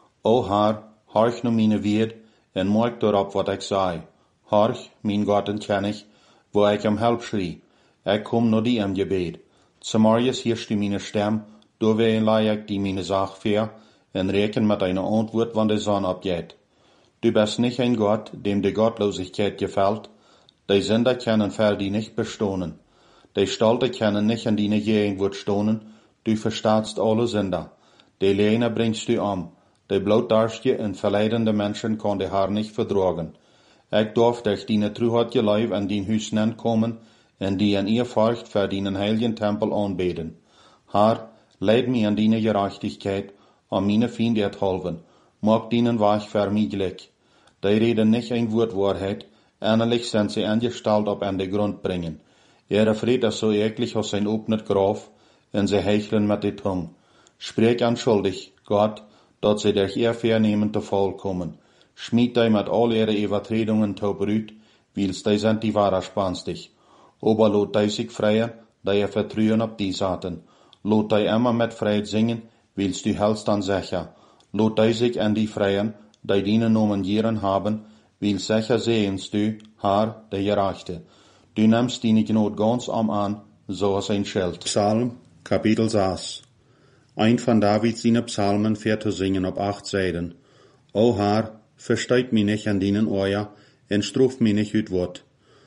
O Herr, horch nu meine Wied, en morg dorop wat ich sei. Horch, mein Gott, en kenn ich, wo ich am Help schrie. Ich komm nur die am Gebet. Zum Morgens hörst du meine Stimme, du leih ich die meine Sach fair, en reken mit einer Antwort, wann die Sonne abgeht. Du bist nicht ein Gott, dem die Gottlosigkeit gefällt. Die Sünder können für die nicht bestohnen. Die Stolte können nicht an deine Gegenwart stohnen. Du verstaatst alle Sünder. Die Lehner bringst du um. Die blutdarstige und verleidende Menschen kann der Herr nicht vertragen. Ich darf durch deine Truheit Leib an dein Haus kommen und die an ihr Furcht für deinen heiligen Tempel anbeten. Herr, leid mich an deine Gerechtigkeit, an meine Feinde helfen. Mag dienen Weg für mich Glück. Die reden nicht ein Wort Wahrheit, ähnlich sind sie angestellt ob an den Grund bringen. Ihre Fried ist so eklig als ein opnet Graf, und sie hecheln mit die Tung. Sprich anschuldig, Gott, dat sie durch ihr vernehmen zu Fall kommen. Schmied dich mit all ihre Übertretungen zu Brüt, weil's die sind die wahre spanstig. Aber lot dich sich freien, da ihr Vertrauen auf die Saten. Lot dich immer mit Freude singen, weil's du hältst an sicher. Lot dich sich an die freien, die deine Nomen Jiren haben, weil sicher sehenst du, Herr, der Gerechte. Du nimmst deine Gnot ganz an, so als ein Schild. Psalm, Kapitel 6. Ein von David seine Psalmen zu singen auf 8 Seiten. O Herr, versteig mich nicht an deinen Euer, und struf mich nicht üt Wort.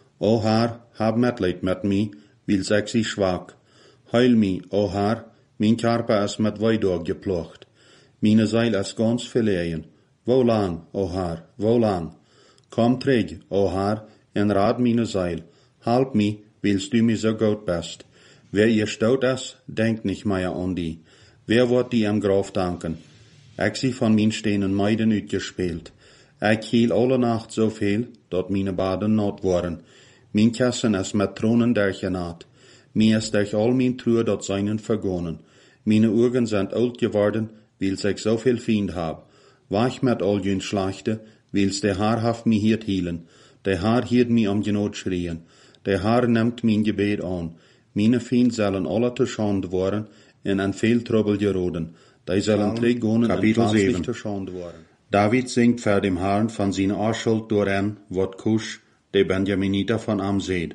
O Herr, hab Mitleid mit mir, weil ich sie schwach. Heil mich, o Herr, mein Körper ist mit Weidor geplocht. Meine Seele ist ganz verlegen. Wo lang, o Herr, wo lang? Komm träg, o Herr, und rat meine Seil. Halb mich, weil's du mir so gut bist. Wer ihr stot ist, denkt nicht mehr an die. Wer wird die am Graf danken? Ich sie von min stehenden Meiden utgespielt. Ich hiel alle Nacht so viel, dat meine Baden not waren. Mein Kassen ist mit Thronen durchgenäht. Mir ist durch all mein True dat seinen vergonnen. Meine Augen sind alt geworden, weil's ich so viel Fiend hab. Wach mit all jün Schlachte, weil's der Herr haft mich hiert hielen. Der Herr hiert mich am Genot schrien. Der Herr nimmt mein Gebet an. Meine Fiend sollen alle zu Schande worden, in ein viel Trouble geroden. Die sollen trägonen Kapitel 7. zu Schande worden. David singt vor dem Herrn von seiner Arschuld doorheen, wat Kusch, der Benjaminiter von am seht.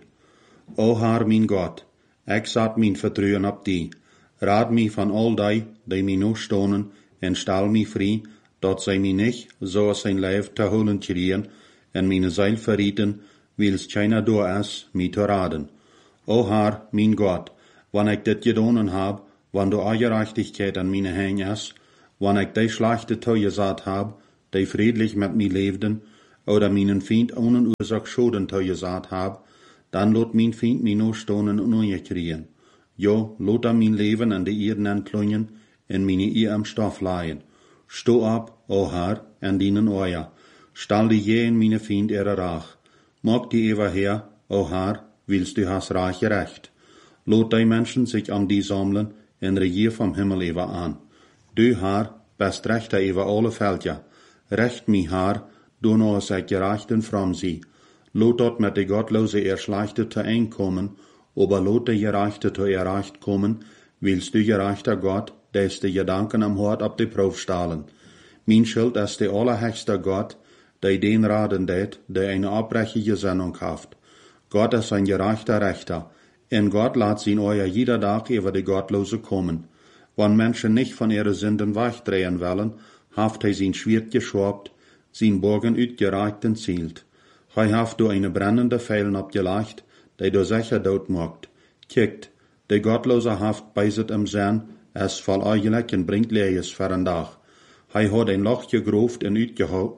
O Herr, mein Gott, ich sat mein Vertrauen ab die. Rat mich von all die mich noch stonen, und stell mich frei, dat sie mich nicht, so als sein Leib zu holen kriegen, und meine Seil verrieten, weil's keiner da ist, mich zu raten. O Herr, mein Gott, wann ich dit gedonen hab, wann du Gerechtigkeit an meine Hänge ist, wann ich die schlechte Teu gesagt hab, die friedlich mit mir leefden, oder meinen Feind ohne Ursache Schoden toegesagt hab, dann lot mein Feind mich nur stonen und ungekriegen. Jo, lot mein Leben an die Erden entklungen, en meine Ehe am Stoff leihen. Sto ab, o Herr, en dienen Euer. Stall die je in meine Feind ihre Rach. Mag die Ewa her, o Herr, willst du hast reich gerecht. Lot die Menschen sich an die sammeln, en regier vom Himmel Ewa an. Du, Herr, best rechter Ewa alle Völker. Recht mi, Herr, du no seid gerecht und fromm sie. Lot dort mit de Gottlose Schlechte te einkommen, aber lot de Gerechte te erreicht kommen, willst du gerechter Gott, des de Gedanken am Hort ab de Proef stahlen. Min Schuld ist de allerhöchste Gott, der den raden det, der eine abbrechige Sendung haft. Gott ist ein gerechter Rechter, en Gott lässt sin euer jeder Tag über de Gottlose kommen. Wann Menschen nicht von ihren Sünden wegdrehen wollen, haft sein Schwert geschorbt, sin Bogen utgereicht und zielt. Hij haft du eine brennende Pfeilen abgelegt, die du sicher dood mocht. Kijkt, de Gottlose haft beiset im Sinn, es fall eigentlich en bringt Lees für een Dag. Hij had een Loch gegroofd en uitgehouden.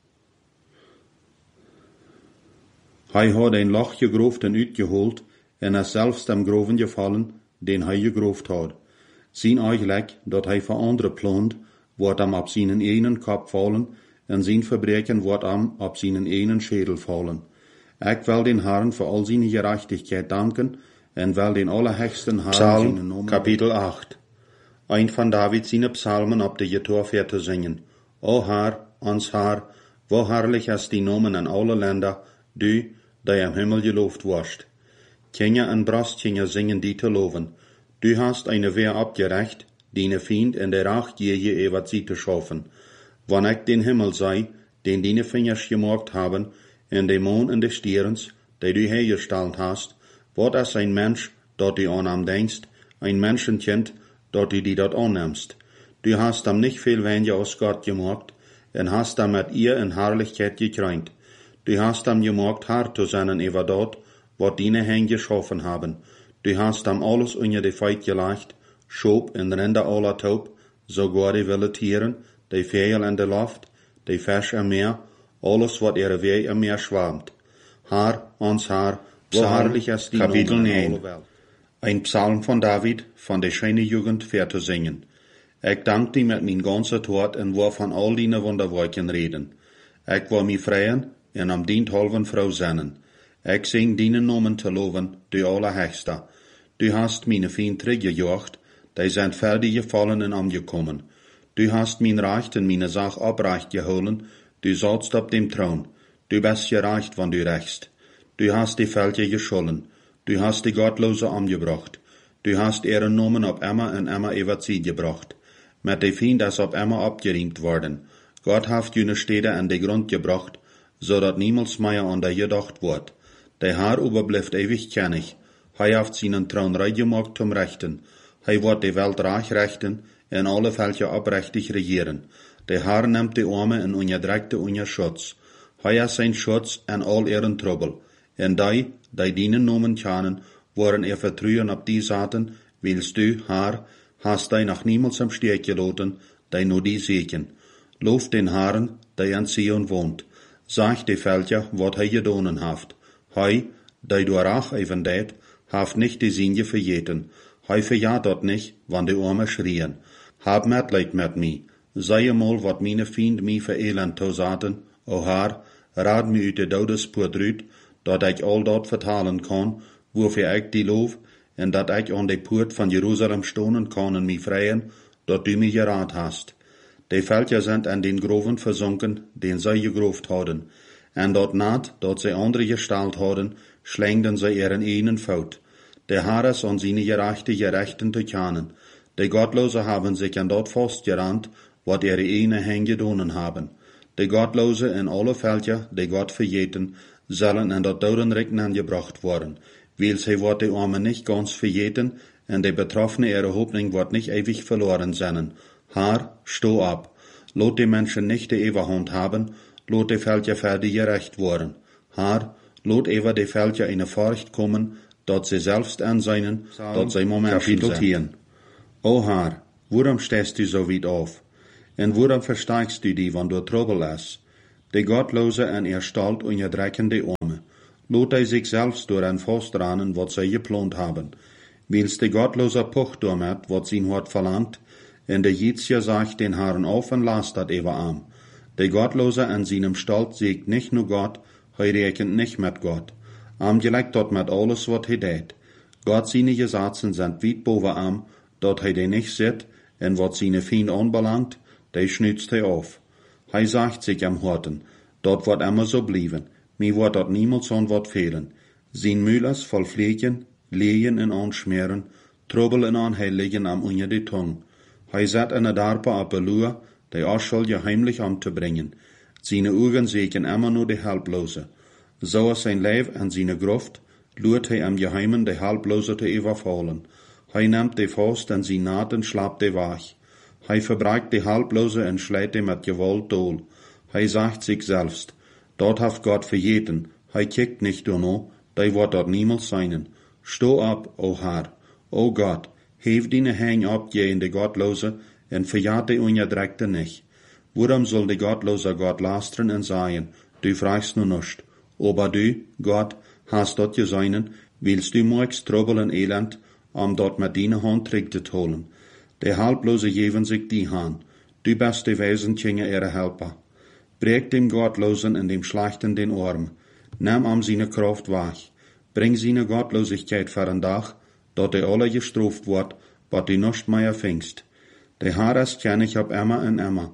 Hij had een Loch gegroofd en uitgeholt, en is zelfs dem Groven gefallen, den hij gegroofd had. Zijn eigenlijk, dat hij voor andere plant, wordt hem op zijn enen kop vallen, en zijn verbreken wordt hem op zijn enen schedel vallen. Ik wil den Herrn voor al zijn gerechtigheid danken, en wil den allerhöchsten Herrn zijn Namen. Kapitel 8. Ein von David seine Psalmen ob de Getorfeer te zingen. O Herr, ons Herr, wo herrlich ist die Nomen in alle Länder, du, der im Himmel gelobt wirst. Kinder en Brastkinder singen die te loven. Du hast eine Wehr abgerecht, deine Feind in der Racht je ewig sie te schaffen. Wann ich den Himmel sei, den deine Fingers gemacht haben, in de Mond und de Stierens, die du hergestellt hast, wird es ein Mensch, dort du an am denkst, ein Menschenkind, dort du die dort annimmst. Du hast am nicht viel weniger aus Gott gemacht, und hast am mit ihr in Herrlichkeit gekrönt. Du hast am gemacht, hart zu sein über dort, wat deine Hände geschaffen haben. Du hast am alles unter die Feit gelegt, Schob und Rinder aller Taub, sogar die wilde Tieren, die Vögel in der Luft, die Fisch im Meer, alles wat ihre Weh im Meer schwammt. Herr, ons Herr, wo herrlich ist die Kapitel 9. Ein Psalm von David, von der schöne Jugend fair zu singen. Ich dank dir mit mein ganzer Tod und war von all deine Wunderwerken reden. Ich war mi freien und am dient halben Frau sennen. Ich sing deinen Namen zu loben, du Allerhöchste. Du hast meine Feind zurückgejocht, die sind fertig gefallen und angekommen. Du hast mein Recht und meine Sache abrecht geholen, du saßt auf dem Thron. Du bist gerecht, wann du rächst. Du hast die Völker geschollen. Du hast die Gottlose umgebracht. Du hast ihren Namen ab immer und immer über sie gebracht. Mit de Feind ist ab immer abgeriemt worden. Gott haft jene Städte an den Grund gebracht, so dat niemals mehr an der gedacht wird. Der Herr überbleibt ewig kennig. Hij haft seinen Thron reingemacht zum Rechten. Hij wird die Welt reich rechten und alle Völker abrechtig regieren. Der Herr nimmt die Arme und unterdrückte unser Schutz. Hij ist sein Schutz in all ihren Trouble. En die dienen Namen kennen, waren vertrauen ab die Saten, willst du, Herr, hast die nach niemals am Steg gelassen, die nur die sehen. Lob den Herrn, der in Zion wohnt. Sag die Völker, wat hij gedonen haft. Hij, die du rach even deed, haft nicht die Sinje verjeten. Hij verjaht dort nicht, wann die Arme schrien. Hab Mitleid mit mi. Sei mal, wat meine Feind mi für Elend tosaten. O Herr, raad mi uit de Todespoort uit, dat ik al dat vertalen kan, wofür ik die loof, en dat ik aan de poort van Jerusalem stonen kan en mi vrijen, dat du mi geraad hast. De Völker sind an den Groven versunken, den sie gegroft hadden, en dat naad, dat sie andere gestalt hadden, schlängden sie ihren einen Fout. Der Herr ist an seine Gerechten zu kennen. De Gottlose haben sich an dort festgerannt, wat ihre eine Hände gedonen haben. De Gottlose in alle Völker, die Gott verjeten, sollen in dat Dodenreich angebracht worden, weil sie wird die Armen nicht ganz verjeten, und die Betroffene ihre Hoffnung wird nicht ewig verloren sein. Herr, steh ab. Lot die Menschen nicht die Ewigkeit haben, lot die Völker fertig gerecht worden. Herr, lot über die Völker eine Furcht kommen, dort sie selbst anseinen, dort sie Menschen sind. O Herr, warum stehst du so weit auf? En waarom versteigst du die, wanneer Trouble is? De Gottlose en Stalt onderdrekken de Arme. Lot hij zich zelfs door en vastdranen wat zij geplant hebben. Wils de Gottlose pocht damit, wat zijn hart verlangt, en de Jitzje sagt den Herrn auf en last dat even aan. De Gottlose en seinem Stalt siegt nicht nur Gott, hij rekent nicht mit Gott. Gelijk dat met alles wat hij deed. Gott seine Gesetze sind weit boven am, dat hij de nicht zit, en wat seine Feind anbelangt, de schnützt hij auf. Hij sagt sich am Horten, dat wordt immer so blijven, mir wordt dat niemals an wat fehlen. Zijn Müllers voll Pflegen, Lehen en aanschmeren, Trouble en aanheiligen am unter die Tung. Hij zet in de darpa op beluur, de Aschuldige heimlich am te brengen. Seine Augen sehen immer nur de Halblose. So is zijn Leib en seine Gruft, luurt hij am Geheimen de Halblose te überfallen. Hij neemt de Faust en zijn Naht en slaapt de Wach. Hij verbreikt de Halblose en schlägt de met Gewalt dool. Hij sagt sich selbst, dort haft Gott vergeten, hij kijkt nicht door die wordt dort niemals seinen. Sto op, o Herr, o Gott, heef deine Hang op je in de Gottlose en verjaat de onderdrekte nicht. Waarom soll de Gottlose Gott lasteren en sagen, du fragst nur nicht. Aber du, Gott, hast dort geseinen, willst du morgens Trouble en Elend, dort met deine Hand terug te holen. De Halblose geven sich die Hand. Du bist de Wesentje ihre Helper. Breek dem Gottlosen en dem Schlechten den Arm. Nimm seine Kraft wach. Bring seine Gottlosigkeit voor een dag, dat de alle gestraft wordt, wat du nicht mehr fingst. De Herr ist kennig op immer en immer.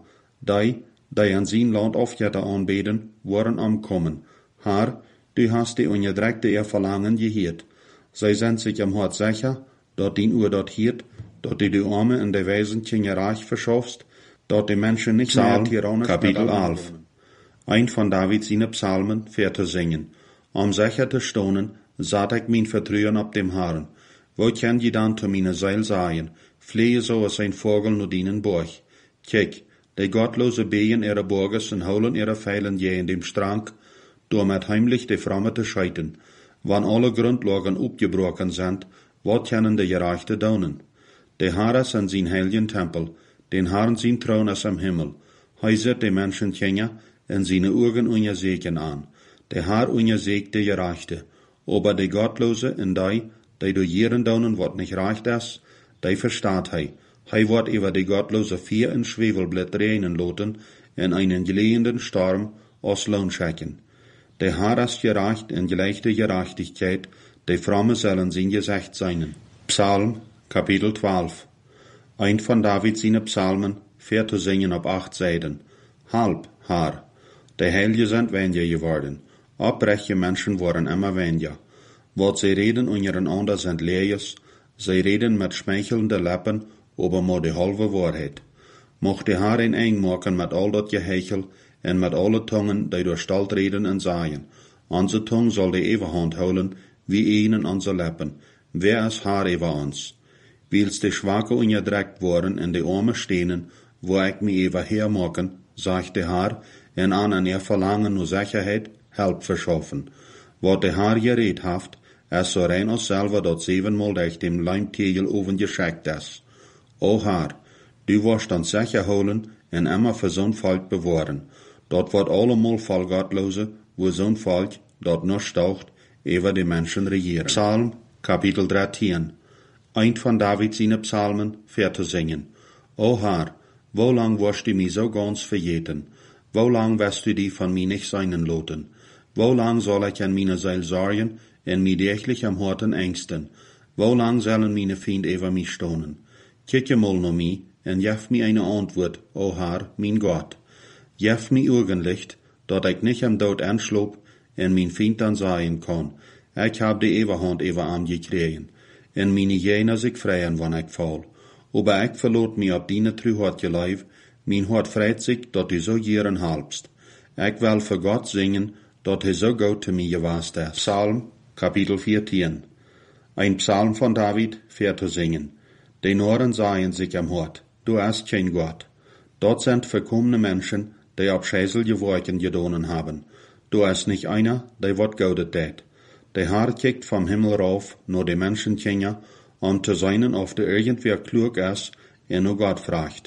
Die an sein Land aufjätter aanbeden, worden amkommen. Herr, du hast die onderdrekte ihr Verlangen geheert. Zij sind sich am Hort sicher, dat die Uhr dort hiert, dat du die Arme in de Wesentchen reich verschaffst, dat die Menschen nicht mehr tyrannisch Kapitel 11. Ein von David seine Psalmen fährt zu singen. Sicher zu stonen, satt ich mein Vertrauen ab dem Herrn. Wo kann je dann zu meine Seil sagen, flehe so als ein Vogel nur dienen Borg. Kijk, die gottlose Behen ihre Burgers en holen ihre Pfeilen je in dem Strank, door met heimlich de Framme te scheiten. Wann alle Grundlagen opgebrochen sind, wat können de Gerechte daunen? De Herr is in zijn heiligen Tempel, den Herrn zijn Thron is am Himmel. Hij zet de Menschen kenja en seine Augen untersegen an. De Herr untersegt de Gerechte, aber de Gottlose en die durch ihren daunen wat nicht reicht is, die verstaat hij. Hij wordt über de Gottlose vier in Schwefelblit reinen loten en einen gelehenden Storm aus Lohn schicken. De Herr ist gerecht en gleiche Gerechtigkeit, de Fromme sollen sein Gesicht sein. Psalm, Kapitel 12. Ein von David seine Psalmen, fährt zu singen auf 8 Seiten. Halb, Herr. De Heilige sind weniger geworden. Abrechte Menschen worden immer weniger. Wat sie reden untereinander sind Leers, sie reden mit schmeichelnden Lippen, aber nur die halbe Wahrheit. Mocht de Herr een eng maken met al dat gehechel en met alle tongen die door stalt reden en zaaien. Onze tong zal de eeuwigheid houden, wie een in onze lippen. Wer is Herr über ons? Wils de Schwache onderdrekt worden en de Arme stenen, wo ik me even hermaken, sagt de Herr, en aan ihr Verlangen nur Sicherheit, Help verschaffen. Wat de Herr gereed haft, is so rein als selber dat 7-mal durch dem Leimtegel oven geschickt is. O Herr, du wirst ons sicher holen en immer für zo'n Volk bewahren. Dat wordt allemal voll Gottlose, wo zo'n Volk, dat noch staucht, über die Menschen regieren. Psalm, Kapitel 13. Ein von David seine Psalmen, fährt zu singen. O Herr, wo lang wirst du mich so ganz vergeten? Wo lang wirst du die von mir nicht seinen loten? Wo lang soll ich an meine Seele sorgen, en mich täglich am Horten ängsten? Wo lang sollen meine Feinde über mich stonen? Kicke mal noch mich, en jef mir eine Antwort, o Herr, mein Gott. Jef mir Augenlicht, dat ich nicht am Tod anschlob, en mein Feind dann sagen kann, ich hab die Ewehand über am gekriegen, en meine Jener sich freien, wann ich fall. Aber ich verlot mich ab deine Trühort Leib, mein Hort freit sich, dat du so jieren halbst. Ich will für Gott singen, dat er so gut zu mir gewast ist. Psalm, Kapitel 14. Ein Psalm von David, fährt zu singen. Die Noren sagen sich am Hort, du hast kein Gott. Dort sind verkommene Menschen, die abscheuliche Worten gedonen haben. Du hast nicht einer, der wat Gaudet tät. Der Herr kijkt vom Himmel rauf, nur die Menschenkinder, zu seinen, ob der irgendwer klug ist, nur Gott fragt.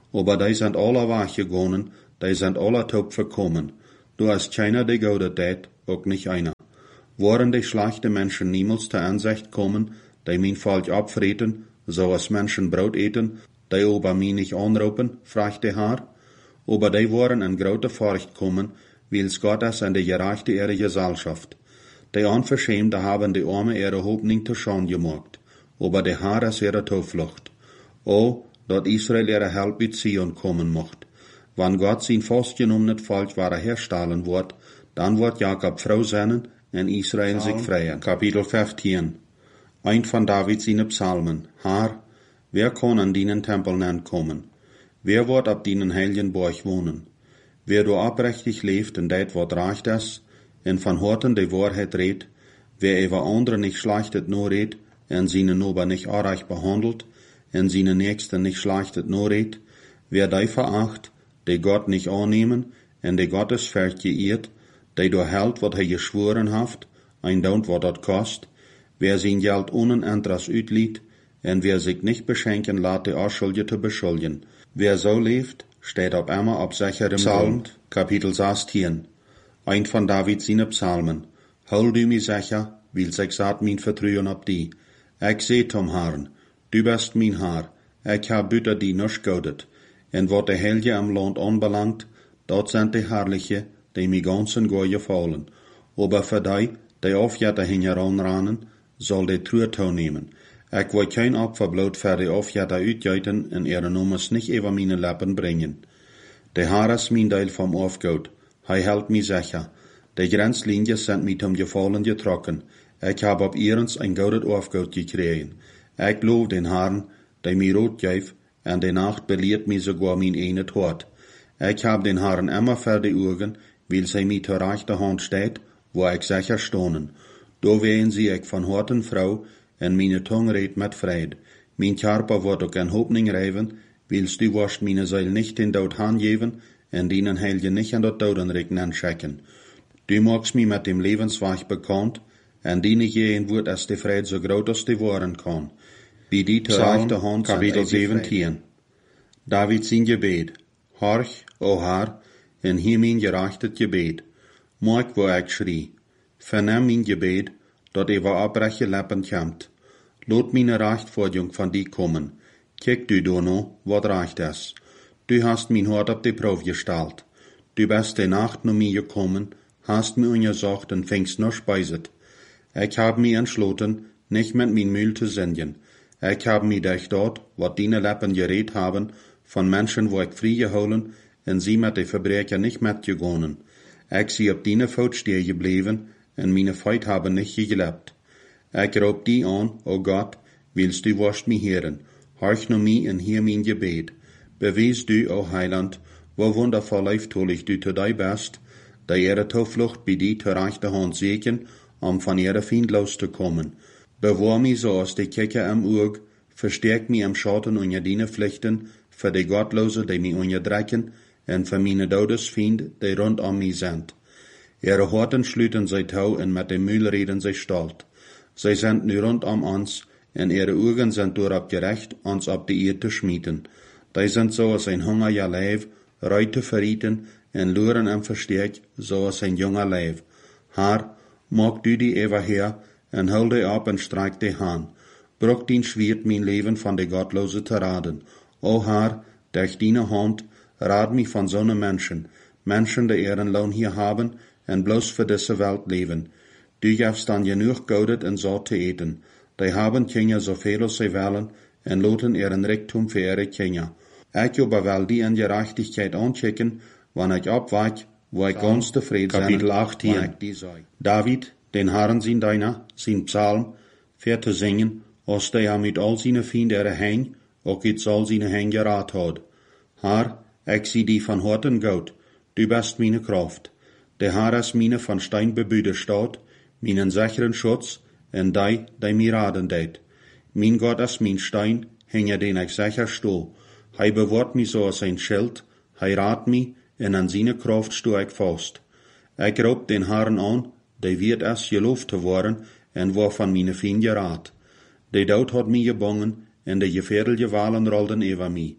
Aber die sind alle weggegangen, die sind alle taub verkommen. Du hast keiner, der Gute tät, auch nicht einer. Waren die schlechte Menschen niemals zur Ansicht kommen, die mein Volk abfreten, so als Menschen Brot eten, die aber mich nicht anrufen, fragt der Herr. Aber die waren in grote Furcht kommen, weils Gott es an die gerechte ihre Gesellschaft. Die Unverschämte haben die Arme ihre Hoffnung zu Schande gemacht, aber der Herr ist ihre Zuflucht. O, dat Israel ihre Help mit Zion kommen mocht. Wann Gott sein festgenommenes Volk herstellen wird, dann wird Jakob froh sein und Israel sich freien. Kapitel 15. Ein von David seine Psalmen. Herr, wer kann an deinen Tempel kommen? Wer wird ab deinen heiligen Burg wohnen? Wer du abrechtig lebt und det wat recht ist, und von Horten die Wahrheit redt, wer über andere nicht schlechtet nur redt, und seine Nober nicht unrecht behandelt, und seine Nächsten nicht schlechtet nur redt, wer die veracht, die Gott nicht annehmen, und die Gottes Feld geirrt, die du hält, wat er geschworen haft, ein Daunt, wat dat kost, wer sein Geld ohne Interesse utliet, und wer sich nicht beschenken lässt, die Unschuldige beschuldigen. Wer so lebt, steht auf einmal auf sicherem Grund. Kapitel 16. Ein von David seine Psalmen. Hol du mich sicher, weil ich satt mein Vertrauen auf die. Ich seh zum Herrn, du bist mein Herr, ich hab büter die nicht gaudet. Und wat der Helge am Land anbelangt, dort sind die Herrliche, die mi ganzen Goy gefallen. Aber für die aufjätter hingeranrannen, soll die Truhe nehmen. Ich will kein Opferblut für die aufjätter utgeiten und ihre Nummers nicht über meine Lippen bringen. Der Herr ist mein Teil vom Aufgut, hij hält mich sicher. Die Grenzlinien sind mit dem Gefallen getrocken. Ich hab ab ihrens ein gutes Aufgut gekriegt. Ich lob den Herrn, der mir Rot gäf, und die Nacht belehrt mich sogar mein eine Tod. Ich hab den Herrn immer vor die Augen, weil sie mir zur rechten Hand steht, wo ich sicher stohnen. Da wehen sie ich von Horten Frau, und meine Tongue redt mit Fried. Mein Körper wird auch in Hoffnung reiven, weilst du wirst meine Seele nicht in Tod hangeben, und deinen Heiligen nicht an der Totenreck schicken. Du magst mich mit dem Lebensweg bekannt, und die nicht gehen wird, als die Fried so groß als die waren kann. Wie die zur rechten Hand Kapitel 17. David sein Gebet. Horch, o Herr, und hier mein gerechtes Gebet. Mag, wo ich schrie. Vernimm mein Gebet, dat über abbreche Lippen kommt. Lot meine Rechtforderung von dir kommen. Kick du noch, wat recht ist. Du hast mein Hort auf die Probe gestellt. Du bist die Nacht noch mir gekommen, hast mir ungesagt und fängst noch speiset. Ich hab mich entschlossen, nicht mit mein Mühl zu singen. Ich hab mich durch dort, wat deine Lippen geredet haben, von Menschen, wo ich frei geholen, und sie mit den Verbrecher nicht mitgegangen. Ich sie auf deine Fout stehen geblieben, und meine Feut haben nicht gelebt. Ich raub die an, o Gott, willst du wirst mich hören. Horch nur mich und hear mein Gebet. Beweis du, o Heiland, wo wundervoll leiftolig du zu dir bist, da ihre Zuflucht bei dir zur rechten Hand segen, von ihrer Feind loszukommen. Bewahr mich so aus die Kicker am Auge, verstärk mich am Schatten unter deine Pflichten, für die Gottlose, die mich unterdrücken, und für meine Todesfeinde, die rund um mich sind. Ihre Horten schlüten sie tau und mit dem Mühl reden sie stolz. Sie sind nu rund um uns, und ihre Augen sind durchab gerecht, uns ab die Erde zu schmieden. Die sind so als ein hungriger Leib, Reute verrieten, und luren am Verstärk, so als ein junger Leib. Herr, mag du die Eva her, und hol die ab und streik die Hand. Bruch dein Schwert mein Leben von der Gottlose zu raden. O Herr, durch deine Hand, rad mich von so einem Menschen, die ihren Lohn hier haben, und bloß für diese Welt leben. Du gibst dann genug Goudet und so zu eten. Die haben Kinder so viel als sie wollen, und loten ihren Reichtum für ihre Kinder. Ich aber will die in Gerechtigkeit anschicken, wann ich abweich, wo ich ganz zufrieden bin. Kapitel 18. David, den Herrn sein Deiner, sein Psalm, fährt zu singen, als der mit all seine Feinde erhäng, auch jetzt all seine Hänge gerat hat. Herr, ich sieh die von Horten Gott, du bist meine Kraft. Der Herr ist meine von Stein bebühte Stadt, meinen sicheren Schutz, und die mir raden det. Mein Gott ist mein Stein, hinter den ich sicher stoh. Hij bewahrt mich so als ein Schild, hij rat mich, und an seine Kraft stoh ich fast. Ich raub den Herrn an, der wird es gelobt zu worden, und war von meine Feinde rat. Der Tod hat mich gebangen, und die gefährliche Wahlen rollten über mich.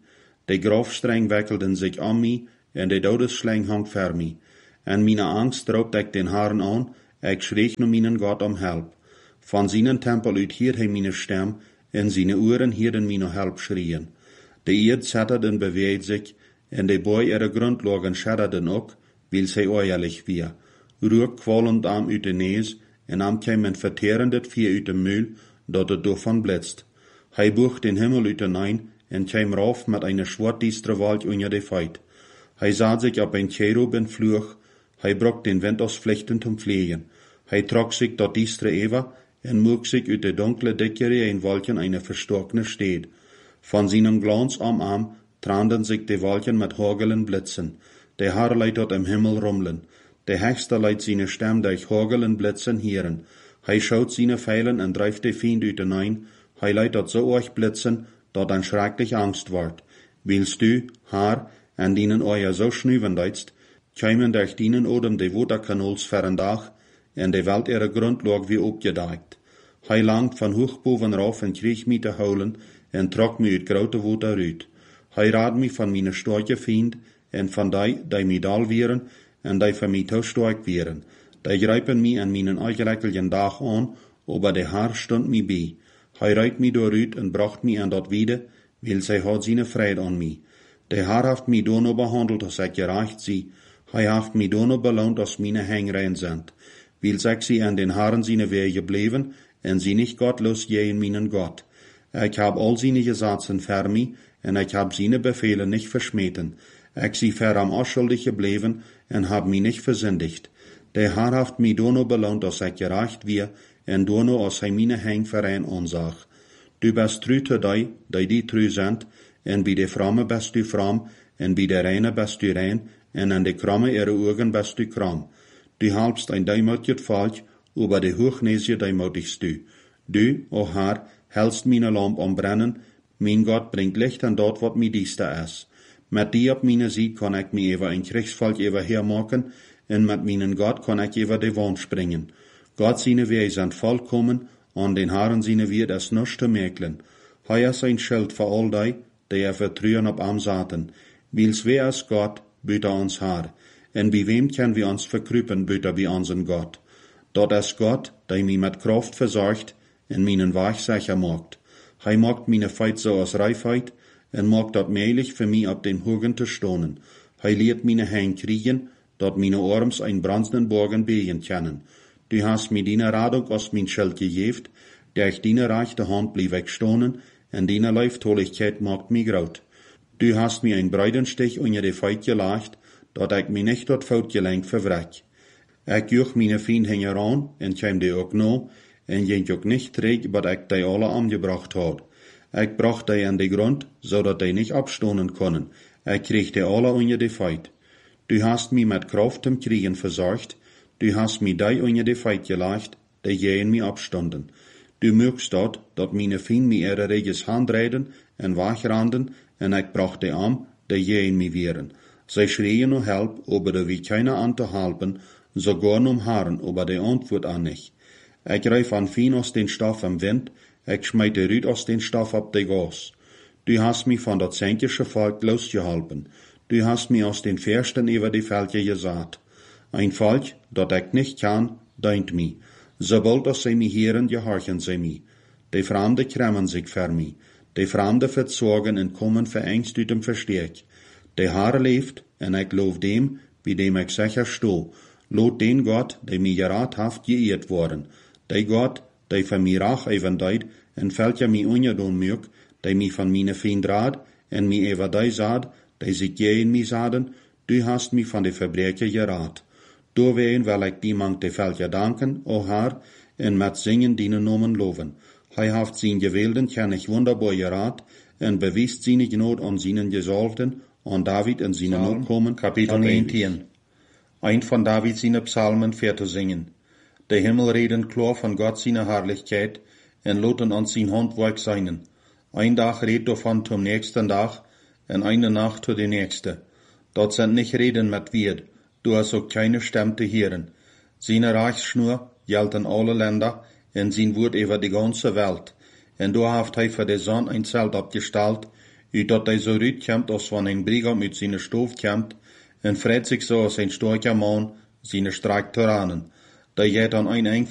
De grafstreng wekkelden zich om mij, en de dodesschling hang ver mij. En mijn angst roept ik den Herrn aan, ik schreeg naar mijn God om help. Van zijn tempel uit hier hij mijn stem, en zijn oren hierden mijn help schrien. De eerd zetteden beweegt zich, en de boy ihre grondlagen schadderden ook, wil zij oorlijk weer. Rook kwalend am uit de neus, en am kwam een verterendet vier uit de muil, dat het doorvan blitst. Hij boog den Himmel uit de nein, en kwam rauf met een schwartdiestere Wald onder de feit. Hij zat zich op een cherub en vloog, hij brok den wind als vlechten om vliegen. Hij trok zich tot diestre Eva, en moog zich uit de donkle dikkere een wolken eine verstokene stad. Van zijn glans am tranden zich de wolken met hagelen blitzen. De Herr leidt tot im Himmel rummelen. De Hechste leidt zijn stem durch hagelen blitzen hieren. Hij schaut zijn Pfeilen en drijft de Fiend uit de nein. Hij leidt tot so euch blitzen, dat een schrecklich Angst wordt. Willst du, Herr, en dienen euer so schnuvendeitst, kämen durch dienen odem de Waterkanols verrendag, en de Welt ihre Grundlag wie opgedijkt. Hij langt van hoog boven rauf en kreeg mij te houden, en trok mij uit grote water uit. Hij raad mij van mijn storke Fiend, en van die mij dal wieren, en die van mij te sterk wieren. Die grijpen mij en mijn eigenlijke dag aan, aber de Herr stond mij bij. Hij reidt mij dooruit en bracht mij aan dat wiede, wil zij had zijn vrede aan mij. De Herr heeft mij dono behandeld als ik gerecht zie. Hij heeft mij dono beloond als mijn hengrein zijn. Wil ik sie aan den Herren zijn wege bleven, en sie nicht gottlos jehen meinen Gott. Ik heb al zijn gesetzen ver mij, en ik heb zijn bevelen nicht verschmeten. Ik zie ver am onschuldig gebleven, en heb mij nicht versündigt. De Herr heeft mij dono beloond als ik gerecht weer, en dono als hij mijn hengverein onzag. Du best true te die true zijn, en bij de vrome best du vrom, en bij de reine best du rein, en aan de kromme ihre ogen best du krom. Du halbst ein deimoutiget Volk, aber de hoogneesje deimoutigst du. Du, o Herr, hältst meine Lamp ombrennen, mein Gott bringt Licht an dort, wat mi dieste is. Met die op meine Sieg kan ik me even een Kriegsvolk even hermaken, en met mijn Gott kan ik even de wand springen. Gott seine Wege sind vollkommen, an den Herren seine Wege ist nichts zu mäkeln. Hij is ein Schild für all die vertrauen op am zaten. Wils wer is Gott, buiten ons Herr. En bij wem können wir uns verkrupen buiten bij unseren Gott? Dat is Gott, die mij met kracht verzorgt en mijn weg sicher maakt. Hij maakt meine Feit so als Reifheit en maakt dat möglich für mich op den Hogen te stonen. Hij leert meine Hände kriegen, dat meine Arms ein brandenden Borgen begen können. Du hast mir deine Radung aus mein Schild gegeben, durch deine rechte Hand blieb ich stonen, en deine Leiftoligkeit macht mich graut. Du hast mir ein Breidenstich unter die Feit gelegt, dat ik mij nicht tot fout gelenk verwrek. Ik joeg mijn vrienden aan, en kwam die ook na, en ging ook nicht terug, wat ik die alle aangebracht had. Ik bracht die aan de grond, zodat die nicht abstonen konden. Ik kreeg die alle onder de feit. Du hast mij met kracht zum Kriegen verzorgt, du hast mij die onder de feit gelegd, die gegen mij abstonden. Du mögst dat meine vrienden mij ihre reges handrijden en wegranden, en ik bracht die aan, die gegen mij wieren. Zij schreien um Help, aber da wie keiner an te helpen, sogar um Herren, aber die Antwort an nicht. Ik reif an Fien aus den Stoff am Wind, ik schmeit de Rüd aus den Stoff ab de Gas. Du hast mich von dat zänkische Volk losgehalten. Du hast mich aus den Färsten über die Völker gesagt. Ein Volk, dat ik nicht kann, deint mi. Sobald als sie mich hören, gehorchen sie mi. Die Fremde kremmen sich für mi. Die Fremde verzorgen en kommen verängst uit dem Versteck. De Herr leeft, en ik loof dem, bij dem ik sicher sto. Loot den Gott, die mij geraad heeft, geëerd worden. Die Gott, die van mij rach even deed, en welcher mij ongedoen mög, die mij van mijn vriend raad, en mij even die zaad, die zich gegen mij zaden, du hast mij van de verbreker geraad. Doorween wil ik die mank de veltje danken, o Herr, en met zingen dienen nomen loven. Hij heeft zijn gewilden kennig wunderbaar geraad, en bewiest zijn genood aan zijn gezalfden, an David in seine Nachkommen, Kapitel 19. Ein von David seine Psalmen fährt zu singen. Der Himmel reden klar von Gott seine Herrlichkeit, en loten an sein Handwerk seinen. Ein Tag redet davon zum nächsten Tag, en eine Nacht zu der nächste. Dort sind nicht Reden mit Wied, du hast auch keine Stimme zu hören. Seine Reichsschnur gilt in alle Länder, en sein Wort über die ganze Welt. En du haft hij für die Sonne ein Zelt abgestellt, uit dat hij zo uitkomt als van een brigam uit zijn stoof komt, en vreet zich zo als een storker man zijn strijk tyrannen. Die gaat dan een